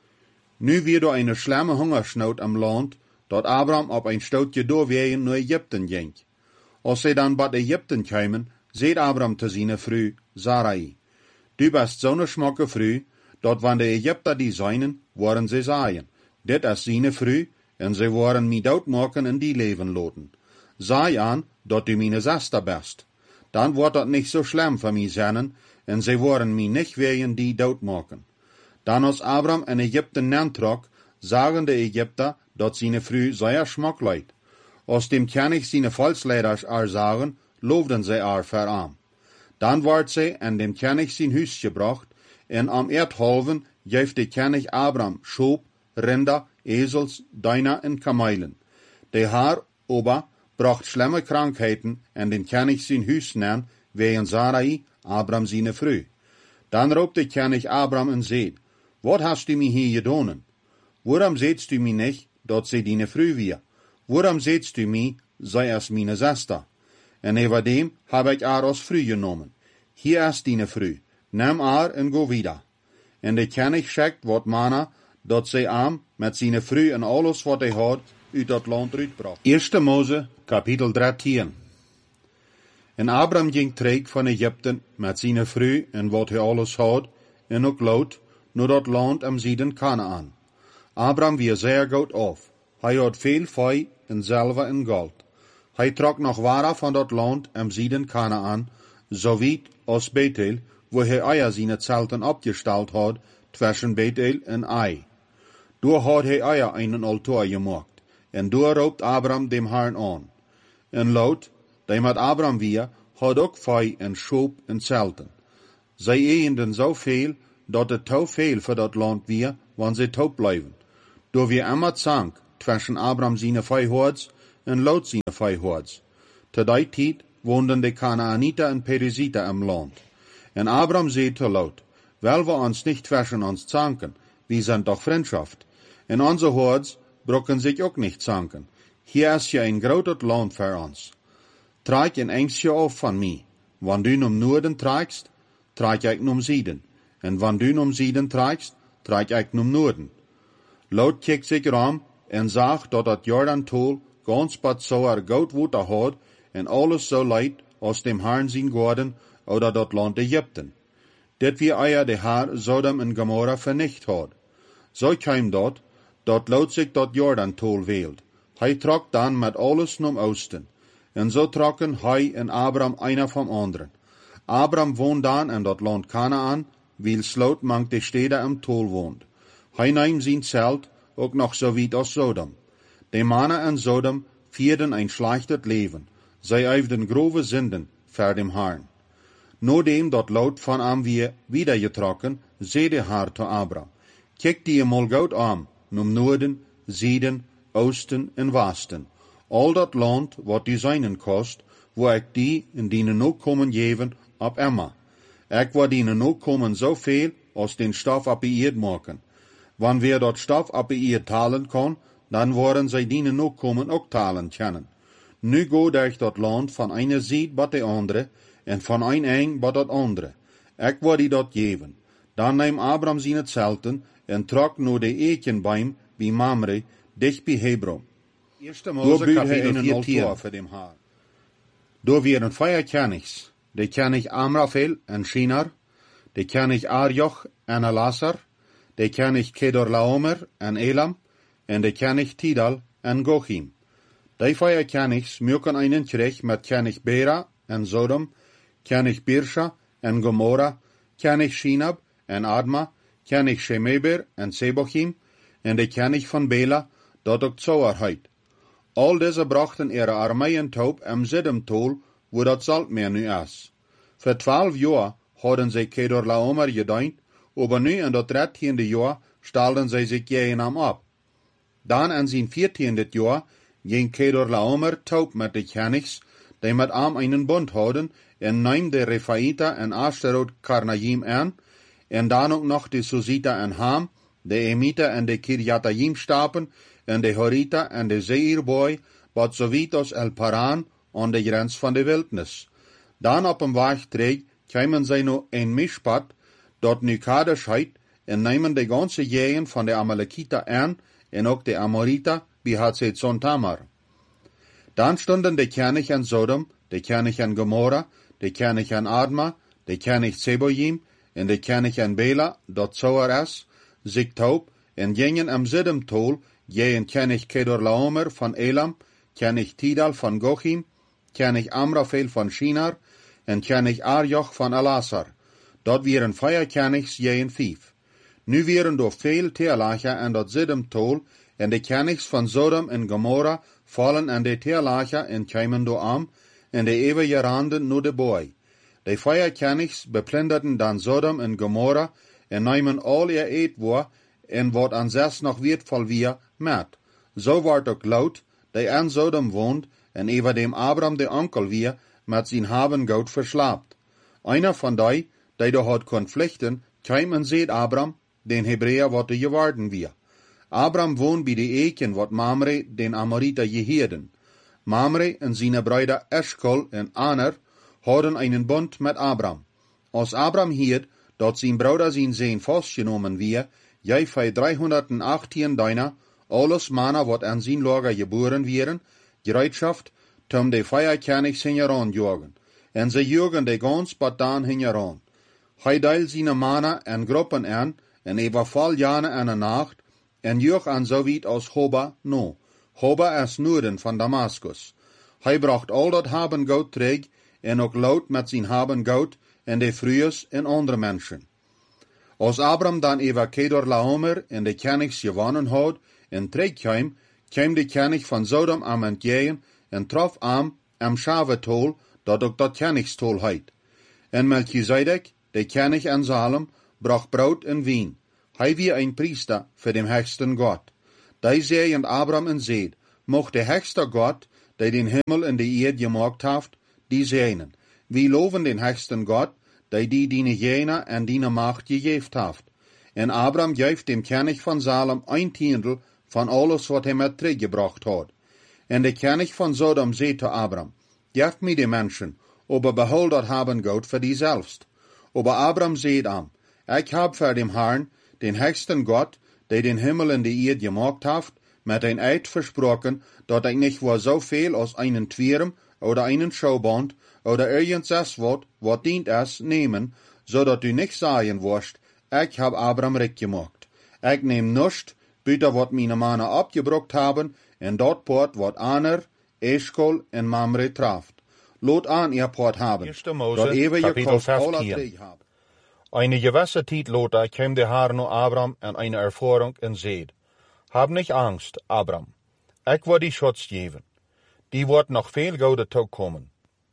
Nu weer door een slemme hongersnood am land, dat Abram op een stootje doorwegen naar Egypten ging. Als zij dan bij Egypten kwamen, zei Abram te zijn vrouw Sarai, du bent zo'n smakke vrouw, dat wanneer de Egypter die zijn, worden ze zeggen, dit is zijn vrouw, en ze worden mij doodmaken en die leven laten. Zei aan, dat du mijn zuster bent. Dan wordt dat niet zo slim voor mij zijn, en ze worden mij niet wegen die doodmaken. Dan als Abram in Egypten nantrok, zagen de Egypter dat zijn vrouw zeer smak leidt. Als dem König zijn volksleiders zagen, loofden zij voor hem. Dan wordt zij in dem König zijn huis gebracht, en am erdhalven geeft de König Abram schoop, rinder, ezels, duinen en kamelen. De Heer ober bracht schlimme krankheden en den König zijn huis neer, wegen Sarai, Abram zijn vrouw. Dan roept de König Abram en zei, wat hast du mij hier gedaan? Waarom zeidst du mij niet dat zij die vrouw weer? Waarom zeidst du mij, zij is mijn zuster? En over dem heb ik haar als vrouw genomen. Hier is die vrouw, neem haar en go wieder. En de König schickt wat mannen, dat zij hem met zijn vrouw en alles wat hij had, uit dat land uitbracht. 1 Mose, kapitel 13. En Abram ging terug van Egypten met zijn vrouw en wat hij alles had, en ook Lot, naar dat land am Zieden Kanaan. Abram was zeer goed af. Hij had veel vee en zilver en goud. Hij trok nog wara van dat land am Zieden Kanaan, zo wijd als Bethel, waar hij eier zijn zelten opgesteld had, tussen Bethel en Ai. Door had hij eier een altaar gemaakt, en door roept Abram dem Herrn aan. En Lot, die met Abram weer, had ook vee en schoop en zelten. Zij eenden zoveel, dat het te veel voor dat land weer, want ze toe blijven. Door weer immer zank tussen Abraham zijn vijhoords en Lot zijn vijhoords. Te die tijd woonden de Kanaanieten en Perizieten im land. En Abraham zei te Lot, wel we ons niet tussen ons zanken, we zijn toch vriendschaft. En onze hoords brokken zich ook niet zanken. Hier is je een groot land voor ons. Trek een eindje af van mij. Wanneer du naar noorden trekst, trek ik naar zuiden. En wanneer du naar zuiden trekst, trek ik naar noorden. Lot keek zich ram en zag dat het Jordan-tol gans wat zoer goud water had en alles zo leid als dem Herrn zijn geworden oder dat land Egypten. Dit wie eier de Heer Sodom en Gomorra vernicht had. Zo kwam dat Lot zich dat Jordan-tol weeld. Hij trok dan met alles naar oosten. En zo trokken hij en Abraham einer van anderen. Abraham woont dan in dat land Kanaan, wiels Lot mank de steden im tol woont. Hij nam zijn zelt ook nog zo weit als Sodom. De mannen in Sodom vierden een slecht leven. Zij uifden grove zinden voor dem Herrn. Nodem dat Lot van hem weer wiedergetrokken, zei de Heer te Abraham, kijk die mal goed aan, naar noorden, zuiden, oosten en westen. Al dat land wat die zijnen kost, waar ik die in die nakomen geven op Emma. Ik wil die nakomen zoveel als den stof op de eerd maken. Wanneer dat stof op de eerd talen kan, dan worden zij die nakomen ook talen kennen. Nu go durch dat land van ene zijde tot de andere, en van een eng tot dat andere. Ik wil die dat geven. Dan neem Abraham zijn zelten en trok naar de ekenboom bij Mamre, dicht bij Hebron. Door buurde hij een altaar voor dem Haar. Door weer 4 kenigs. De kenig Amrafel en Shinar, de kenig Arjoch en Elasar, de kenig Kedorlaomer en Elam, en de kenig Tidal en Gochim. Die 4 kenigs maken einen kreeg met kenig Bera en Sodom, kenig Birsha en Gomorra, kenig Shinab en Adma, kenig Shemeber en Sebochim, en de kenig van Bela, dat ook Zoar heet. Al deze brachten ihre armeeën toe im Siddim-tol, wo dat Saltmeer nu is. Voor 12 jaar hadden zij Kedorlaomer gedient, aber nu in dat 13e jaar stelden zij zich tegen hem op. Dan in zijn 14e jaar ging Kedorlaomer toe met de kenigs, die met hem einen bond hadden, en nam de Refaïta en Ashtarot Karnaim aan, en dan ook nog de Susita en Ham, de Emita en de Kirjatayim stapen, en de Horita en de Zeirboy, wat zowiet als El Paran, aan de grens van de wildnis. Dan op een weg terug kwamen zij nog een mispad, dat nu Kadesh heet, en nemen de ganse jegen van de Amalekita aan, en ook de Amorita, bij Hatzezon Tamar. Dan stonden de kenig en Sodom, de kenig en Gomorra, de kenig en Adma, de kenig Zeboyim, en de kenig en Bela, dat Zoar is, zich toe, en gingen am Siddim-tol, jeen kenig Kedorlaomer van Elam, kenig Tidal van Gochim, kenig Amrafel van Shinar, en kenig Arjoch van Elasar. Dat wieren 4 kenigs jeen 5. Nu wieren door veel teerlagen en dat Siddim-tol, en de kenigs van Sodom en Gomorra vallen en de teerlagen en kwamen door am, en de eeuwige randen naar de boy. De 4 kenigs beplinderden dan Sodom en Gomorra, en namen al ihr eetwoer, en wat aan 6 nog weertval weer met. Zo wordt ook Lot, die aan Sodom woont, en over dem Abraham de onkel weer, met zijn havengoud verslaapt. Einer van die door had kon vluchten, kwam en zei Abraham, den Hebreeër wat er geworden weer. Abraham woont bij de eken wat Mamre den Amorita geheerden. Mamre en zijn broeder Eshkol en Aner hadden einen bond met Abraham. Als Abraham hierd dat zijn broeder zijn zeen vastgenomen weer, jij voor 318 dijna, alles mannen wat aan zijn lager geboren wieren, gereedschaft, tom de 4 kenigs hingeraan jogen. En ze jogen de gans bat dan hingeraan. Hij deil zijn mannen en groepen aan, en overval jane en een nacht, en joeg aan zoiets als Hoba no. Hoba is noorden van Damascus. Hij bracht al dat habengoud terug, en ook Lot met zijn habengoud, en de vrouwen en andere mensen. Als Abraham dan over Kedorlaomer en de kenigs gewonnen had, en terugkwam, kwam de kenig van Sodom aan het jegen, en trof aan am Shavetol, dat ook dat kenigstol heet. En Melchizedek, de kenig en Salem, bracht brood en wien. Hij wie een priester voor dem hechsten God. Die zei aan Abraham en zeid, mocht de hechste God, die den hemel en de eerd gemaakt heeft, die zijn. Wie loven den hechsten God, die diene jena en diene macht gegeven heeft. En Abraham geeft dem König van Salem 1/10 van alles wat hij met teruggebracht had. En de König van Sodom zei te Abraham, geef mij de mensen, aber behoud dat haben God voor die zelfst. Aber Abraham zei aan, ik heb voor dem Herrn, den hechsten God, die den hemel en de eerd gemaakt heeft, met een eid versproken, dat ik niet voor zoveel als einen twierum, oder einen schouband, oder irgendetwas wat dient is, nemen, zodat u niet zeggen worst, ik heb Abraham rijk gemaakt. Ik neem niets, buiten wat mijn mannen opgebrokt hebben, en dat poort wat Aner, Eshkol en Mamre treft. Laat aan je poort hebben, dat even je kost alle drie hebben. Eine gewisse tijd later kwam de Herr naar Abraham en eine ervaring en zeid, hab nicht Angst, Abraham, ik wil die Schutz geven. Die wordt nog veel gouden toekomen.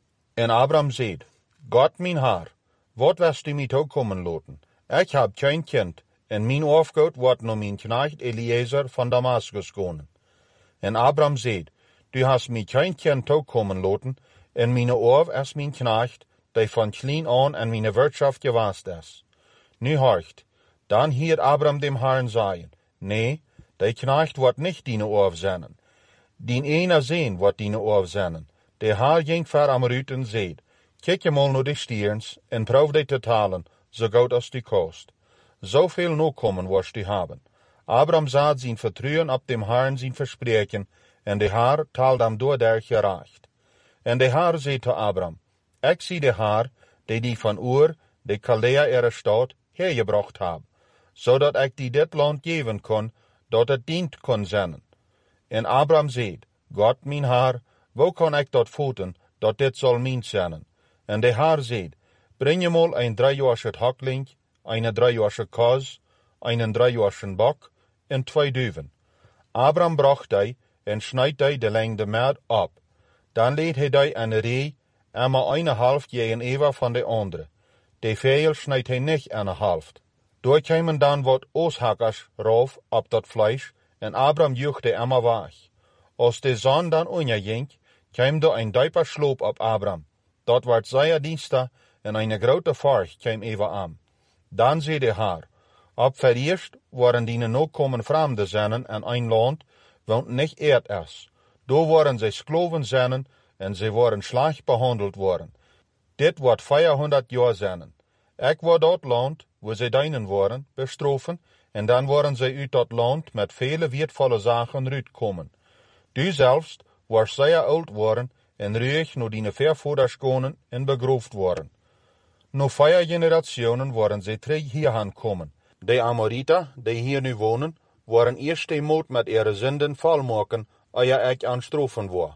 En Abraham zeid, God mijn Heer, wat wirst du mij toekomen laten? Ik heb geen kind, en mijn afgoed wordt naar mijn knecht Eliezer van Damascus gaan. En Abraham zeid, du hast mij geen kind toekomen laten, en mijn oor is mijn knecht, die van klein aan en mijn wirtschaft gewaast is. Nu horcht, dan hield Abraham dem Herrn zeggen, nee, die knecht wordt niet dine oor zijn. Dien ene zeen wordt dine oor zijn. De Heer ging ver am ruut en zeid, kijk je mal naar de stierns en proef die te talen, zo goed als die kost. Zoveel nakomen worst die hebben. Abraham zat zijn vertrouwen op dem Herrn zijn verspreken, en de Heer taalde hem door der gerecht. En de Heer zei te Abraham, ik zie de Heer, die van Ur, de Chaldea ere stad, hergebracht heb, zodat ik die dit land geven kon, dat het dient kon zijn. En Abraham zei, God mijn Heer, hoe kan ik dat voeten, dat dit zal mijn zijn? En de Heer zei, breng je mal een 3-jarige hakling, een 3-jarige koz, een 3-jarige bok en 2 duiven. Abraham bracht die en snijd die de lengte met op. Dan leed hij die aan de ree, en maar 1,5 tegen Eva van de andere. De veel snijdt hij niet aan de helft. Door kwamen dan wat ooshakkers rauf op dat vlees, en Abraham juchte emmer weg. Als de zon dan onderging, kwam er een dieper sloop op Abraham. Dat werd zeer dienstig, en een grote varg kwam even aan. Dan zei de Heer, op vereerst waren die nakomen vreemde zinnen en een land, want niet eerd is. Door waren zij skloven zinnen, en zij waren slecht behandeld worden. Dit wordt 400 jaar zijn. Ik word dat land, waar zij deinen waren, bestrofen, en dan worden zij uit dat land met vele weertvolle zaken uitkomen. Du zelfs wordt zeer oud worden, en ruig naar die vervoerders gaan en begroefd worden. Na 4 generationen worden zij terug hierheen komen. De Amorita, die hier nu wonen, worden eerst eenmaal met ihre zinden volmaken, eer ik aanstrofen word.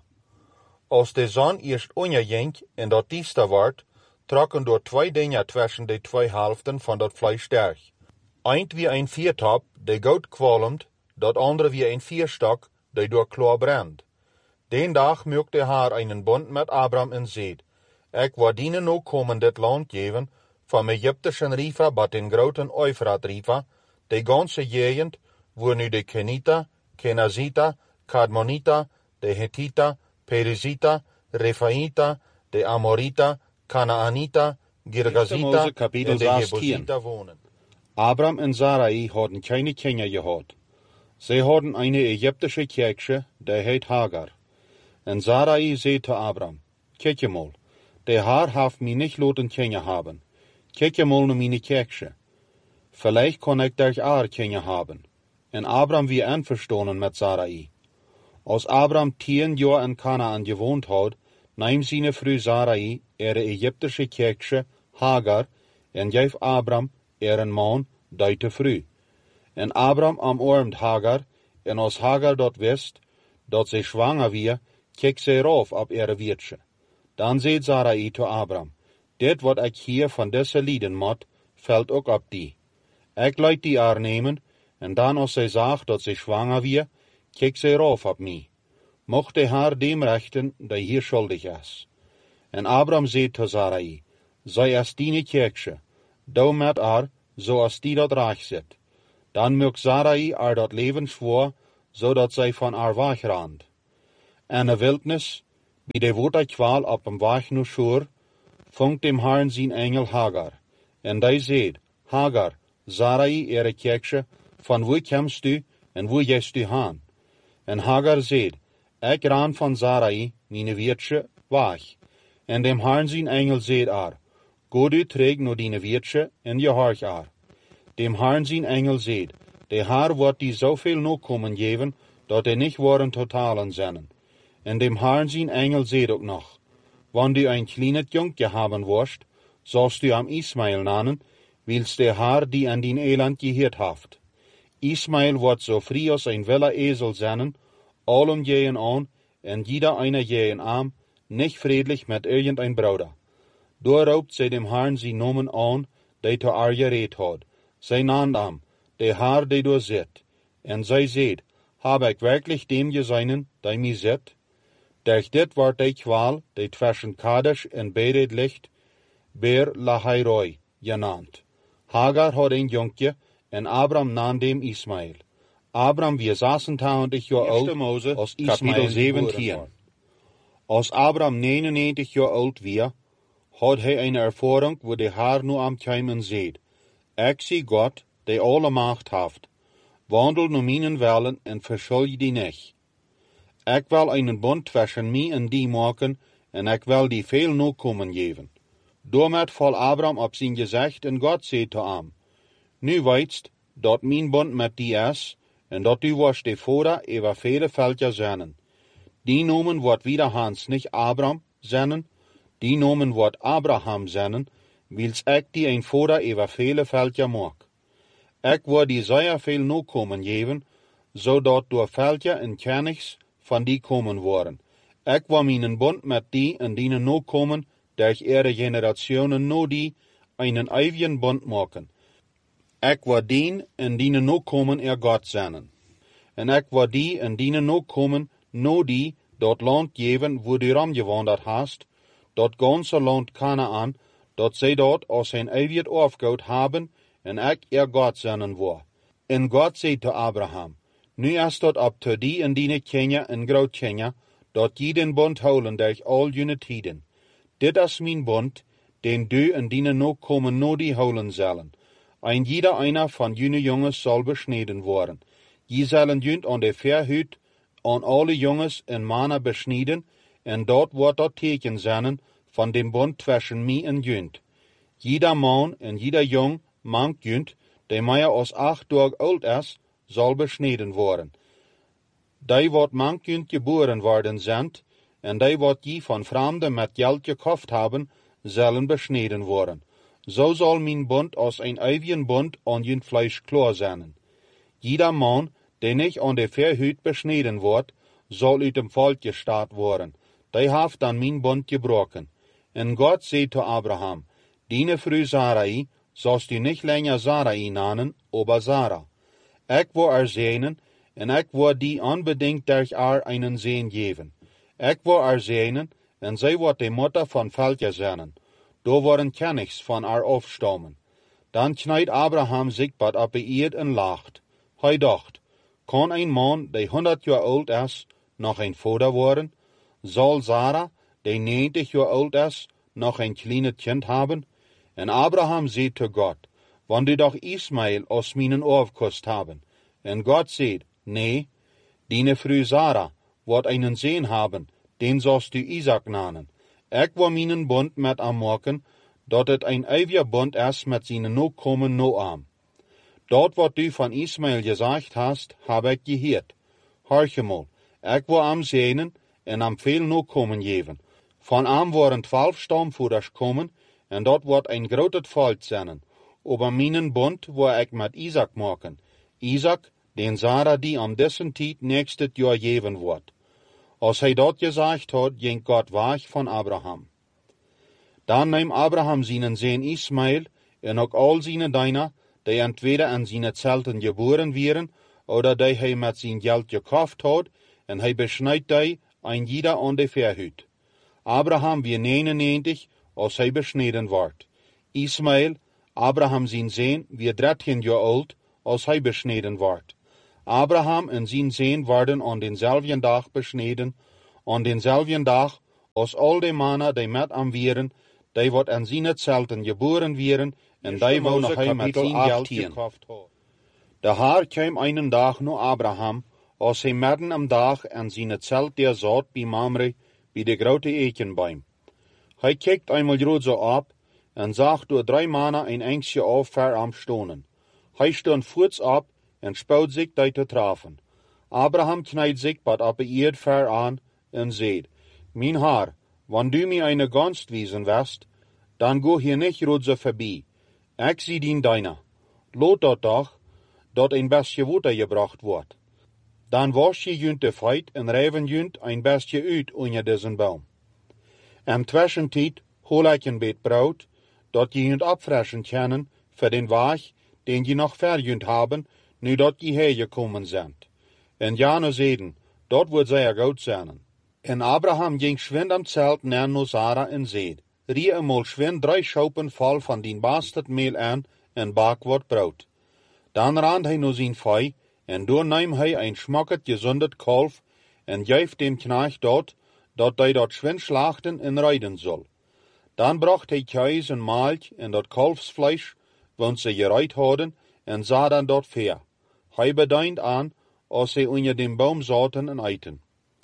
Als de zon eerst onderging en dat diester wordt, trokken door 2 dingen tussen de 2 helften van dat vlees sterk. Eind wie een viertop, die goud kwalmt, dat andere wie een vierstok, die door klaar brandt. Den dag maakte de Heer einen bond met Abraham en zeid, ik wil die nakomen dit land geven, van Egyptischen riva bat den groten Eufrat riva, de ganse gegend, waar nu de Kenita, Kenazita, Kadmonita, de Hethita, Perizita, Refaita, de Amorita, Kanaanita, Girgazita en de Jebusita wonen. Abraham en Sarai hadden keine Kinder gehad. Zij hadden eine Ägyptische kerkje, die heet Hagar. En Sarai zei te Abraham, kijk je mal, de Heer heeft mij niet laten Kinder hebben. Kijk je mal naar mijn kerkje. Vielleicht kan ik daar ook Kinder hebben. En Abraham wie einverstanden met Sarai. Als Abraham 10 jaar in Kanaan gewoond had, nam zijn vrouw Sarai Ägyptische kerkje Hagar en geef Abraham een man die te vrouw. En Abraham omarmt Hagar, en als Hagar dat wist, dat zij zwanger weer, keek zij rauf op weertje. Dan zei Sarai te Abraham, dit wat ik hier van deze lieden moet, valt ook op die. Ik laat die aannemen, en dan als zij zag dat zij zwanger weer, keek zij rauf op mij. Mocht de Heer dem rechten, die hier schuldig is. En Abraham zei te Sarai, zij is diene kerkje, dou met haar, zoals die dat reich zit. Dan mög Sarai dat leven schwor, zodat zij van haar wegrand. En de wildnis, bij de woede kwaal op hem weg nu schur, funkt dem Herrn zijn engel Hagar. En die zeid, Hagar, Sarai ihre Kirche, van wo komst du en wo gehst du haan? En Hagar zeid, ik ran van Sarai, mijn weertje, weg. En dem Herrn zijn engel zeid haar, go du terug naar die weertje en je horch haar. Dem Herrn zijn engel zeid, de Haar wordt die zoveel no komen geven, dat er niet worden totalen zinnen. En dem Herrn zijn engel zeid ook nog, wanneer du ein kleines Jungje haben wirst, sollst du am Ismael nannen, wils der Haar die an din Eland geheert haft. Ismael wordt so frei als ein wilde Esel zinnen, allem jehen an, en jeder einer jehen arm, nicht friedlich mit irgendein Bruder. Doorroopt zij dem Herrn zijn nomen aan, die te haar gereed had. Zij naam, de Haar die door zit. En zij zeid, heb ik werkelijk dem gezeinen, die mij zit? Durch dit wordt die kwaal, die tussen Kadesh en Bered ligt, Beer Lahairoi genannt. Hagar had een jonkje, en Abram nam dem Ismael. Abram wie 86 jaar oud, als Ismael 17. Als Abram 99 jaar oud was, had hij een ervaring waar de Haar nu am Keimen zeid. Ik zie God, die alle macht haft. Wandel nu mijn wellen en verschuldig die nicht. Ik wil einen bond tussen mij en die maken, en ik wil die veel nu komen geven. Daarmet val Abram op zijn gezicht en God zei te hem, nu weitst, dat mijn bond met die is, en dat du was de vader over vele veldje zinnen. Die nomen wordt wieder Hans nicht Abram zinnen, die nomen wordt Abraham zinnen, wils ik die een vader over vele veldje maak. Ik wil die zeer veel nu komen geven, zodat door veldje en kennigs van die komen worden. Ik wil mijn bond met die en die nu komen, durch ihre generationen nu die einen ewigen bond maken. Ik wil dien en die nu komen God zinnen. En ik wil die en die nu komen, nu die dat land geven, wo du ramgewanderd hast, dat ganze land Kanaan, dat zij dat als een eeuwig aufgoud haben, en ik God zinnen wil. En God zei te Abraham, nu is dat op te die en die Kenia en groot Kenia, dat je den bond houden durch al jene tijden. Dit is mijn bond, den du en die nu komen no die houden zullen. En jeder einer van jene jongens zal besneden worden. Je zullen junt aan de verhut, aan alle jongens en mannen besneden, en dat wordt dat teken zijn van dem bond tussen mij en junt. Jeder man en jeder jong, mank junt, die meer als 8 dagen oud is, zal besneden worden. Die wat mank junt geboren worden zijn, en die wat je van vreemden met geld gekocht hebben, zullen besneden worden. Zo zal mijn bond als een eeuwigen bond aan junt Fleisch klar zijn. Jeder man, die niet aan de verhut besneden wordt, zal uit dem volk gestaat worden. Die heeft dan mijn bond gebroken. En God zei te Abraham, diene vrouw Sarai, zoals du niet länger Sarai nannen, aber Sarah. Ik wil haar zegenen, en ik wil die unbedingt durch haar einen Seen geven. Ik wil haar zegenen, en zij wordt de Mutter van Völker zijn. Daar worden kennigs van haar afstammen. Dan knijdt Abraham zich bad op de eerd en lacht. Hij dacht, kan een man, die 100 jaar oud is, nog een vader worden? Zal Sarah, die 90 jaar oud is, nog een kleines kind hebben? En Abraham zei te God, wanneer du doch Ismael als mijn afkost haben. En God zei, nee, die vrouw Sarah wordt einen Seen haben, den sollst du Isaac nannen. Ik wil mijn bond met hem maken, dat het een eeuwiger bond is met zijn nakomen noam. Dat wat du van Ismael gezegd hast, heb ik gehoord. Horch mal, ik wil hem zegenen en hem veel nakomen geven. Van hem worden 12 stamvoeders komen, en dat wordt een groot volk zijn. Over mijn bond wil ik met Isaac maken. Isaac, den Sarah die am dessen tijd nächstes jaar geven wordt. Als hij dat gezegd had, ging God weg van Abraham. Dan neemt Abraham zijn zoon Ismael en ook al zijn diener, die entweder aan zijn zelten geboren werden, oder die hij met zijn geld gekocht had, en hij besnijdt die een jeder aan de verhut. Abraham wie 99, als hij besneden wordt. Ismael, Abraham zijn Zeen wie 13 jaar oud, als hij besneden wordt. Abraham en zijn Zeen worden aan denzelfden dag besneden, aan denzelfden dag als al de mannen die met hem wieren, die wat aan zijn hetzelfde geboren wieren, en die wou nog hij met zijn geld gekocht had. De Haar kwam einen dag naar Abraham, als hij midden am dag en zijn hetzelfde der zat bij Mamre, bij de grote ekenboom. Hij kijkt eenmaal rood zo op, en zag door 3 mannen een enkje af ver am stonen. Hij stond voets op, en spout zich die te treffen. Abraham knijdt zich wat op de eerd ver aan, en zegt, mijn Haar, wanneer du mij eine Gunst wiesen west, dan go hier nicht rood zo voorbij. Ik zie dien deiner. Lot dat toch, dat een bestje water gebracht wordt. Dan was je junt de feit en rijven junt een bestje uit onder deze boom. En tussentijd hol ik een beet brood, dat je junt opfressen kennen voor den weg, den je nog ver junt hebben, nu dat je hergekomen bent. En Jano zeiden, dat wordt zeer goed zijn. En Abraham ging schwind am Zelt naar Sarah en zeid, rie eenmaal schwind 3 schoupen vol van dien bastardmeel aan en bak wat brood. Dan rand hij naar zijn vee, en door neem hij een schmacket gezondet kalf, en geeft dem knecht dat hij dat schwind slachten en rijden zal. Dan bracht hij kaas en melk en dat kalfsvlees, want ze gereid hadden, en zah dan dat ver. Hij bedeint aan, als ze onder dem boom zaten en eten.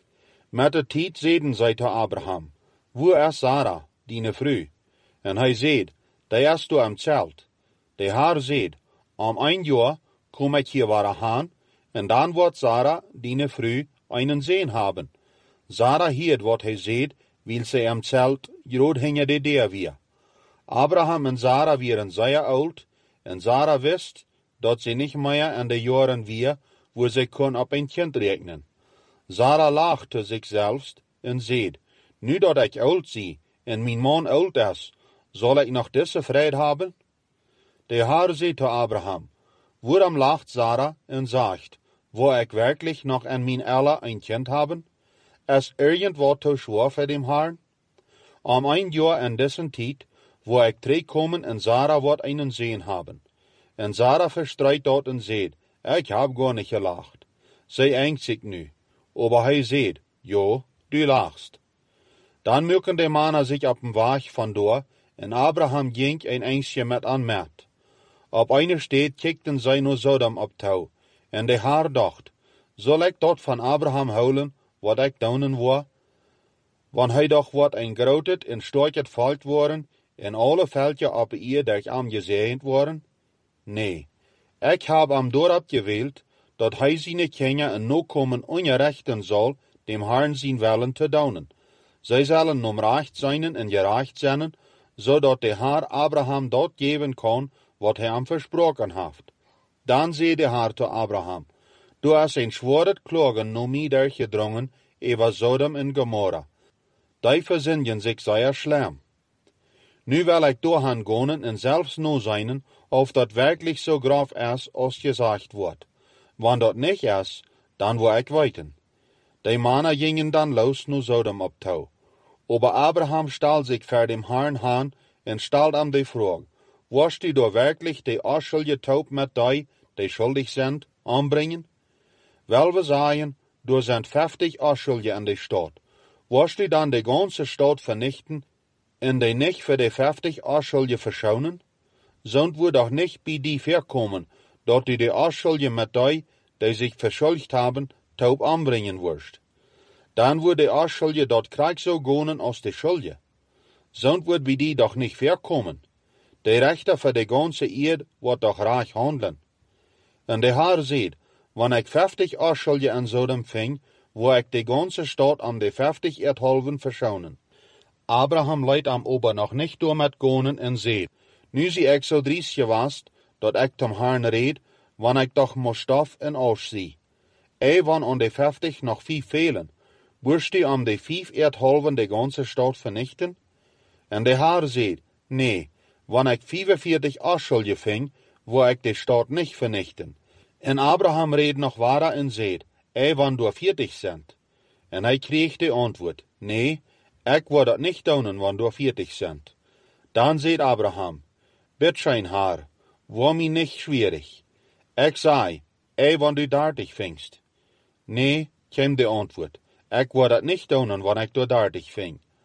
Met de tijd zeiden zij te Abraham, wo is Sarah, die vrouw? En hij zeid, die is door am Zelt. De Haar zeid, om 1 jaar kom ik hier waar aan, en dan wordt Sarah, die vrouw, einen Zeen hebben. Sarah hiert wat hij zeid, wil ze am Zelt groot hingen de deur weer. Abraham en Sarah waren zeer oud, en Sarah wist, dat ze niet meer aan de jaren weer, wo ze kon op een kind rekenen. Sarah lachte zichzelf en zeid, nu dat ik oud zie, en mijn man oud is, zal ik nog deze vrede hebben? De Haar zei te Abraham, waarom lacht Sarah en zegt, wo ik werkelijk nog aan mijn Elle een kind hebben? Is irgendwat te schwer voor dem Herrn? Om 1 jaar en dessen tijd, wo ik terugkomen en Sarah wordt einen Zeen hebben. En Sarah verstreit dat en zeid, ik heb gar nicht gelacht. Zij engt zich nu. Aber hij zeid, jo, du lachst. Dan mögen de mannen zich op den Weg van door, en Abraham ging een eindje met aan met. Op einer steed kijkten zij naar Sodom op touw, en de Haar dacht, zal ik dat van Abraham houden, wat ik doen wou? Want hij doch wordt een groot en storket volk worden, en alle veldje op ihr dat am gezegend worden? Nee, ik heb am dorp gewählt, dat hij zijn kinderen en nakomen onrechten zal, dem Herrn zijn willen te doen. Zij zullen recht zijn en gerecht zijn, zodat de Heer Abraham dat geven kan, wat hij hem versproken heeft. Dan zei de Heer te Abraham, du hast een schworet klagen no mij durchgedrongen, over Sodom en Gomorra. Die verzinnen zich zeer schlimm. Nu wil ik doorgaan gaan en zelfs no zijn, of dat werkelijk zo grof is, als gezegd wordt. Wanneer dat niet is, dan wil ik weten. Die mannen gingen dan los naar Sodom op touw. Aber Abraham stal zich voor dem Herrn aan en stelde hem de vraag, was du door werkelijk de afschuldige taub met die schuldig zijn, aanbrengen? Wel we zeggen, door zijn 50 afschuldigen in de stad. Was du dan de ganze stad vernichten en die nicht für de 50 afschuldigen verschonen? Zond we doch nicht bij die verkomen, dat du de afschuldigen met die zich verschuldigd hebben, taub aanbrengen wirst. Dan wordt de afschuldige dat krijg zo gonen als de schuldige. Zond wordt bij die doch niet verkomen. De rechter voor de ganze eerd wordt doch reich handelen. En de Heer zeid, wanneer ik 50 afschuldigen in Sodom ving, wo ik de ganze stad am de 50 erdhalven verschonen. Abraham leidt am ober nog niet door met gonen en zeid, nu zie ik zo dries gewast, dat ik tom Herrn reed, wanneer ik doch mo stof en asch zie. Wanneer aan de 50 nog 5 fehlen, wirst du am de 5 erdhalven de ganze stad vernichten? En de Heer zeid, nee, wanneer ik 45 afschuldigen ving, wo ik de stad niet vernichten. En Abraham reed nog waarder en zeid, wanneer du 40 sind. En hij kreeg de antwoord, nee, ik wil dat niet doen, wanneer du 40 sind. Dan zeid Abraham, bid zijn haar, word mij niet schwierig. Ik zei, want u daartig vingst. Nee, kwam de antwoord, ik word dat niet doen wat ik door daartig ving.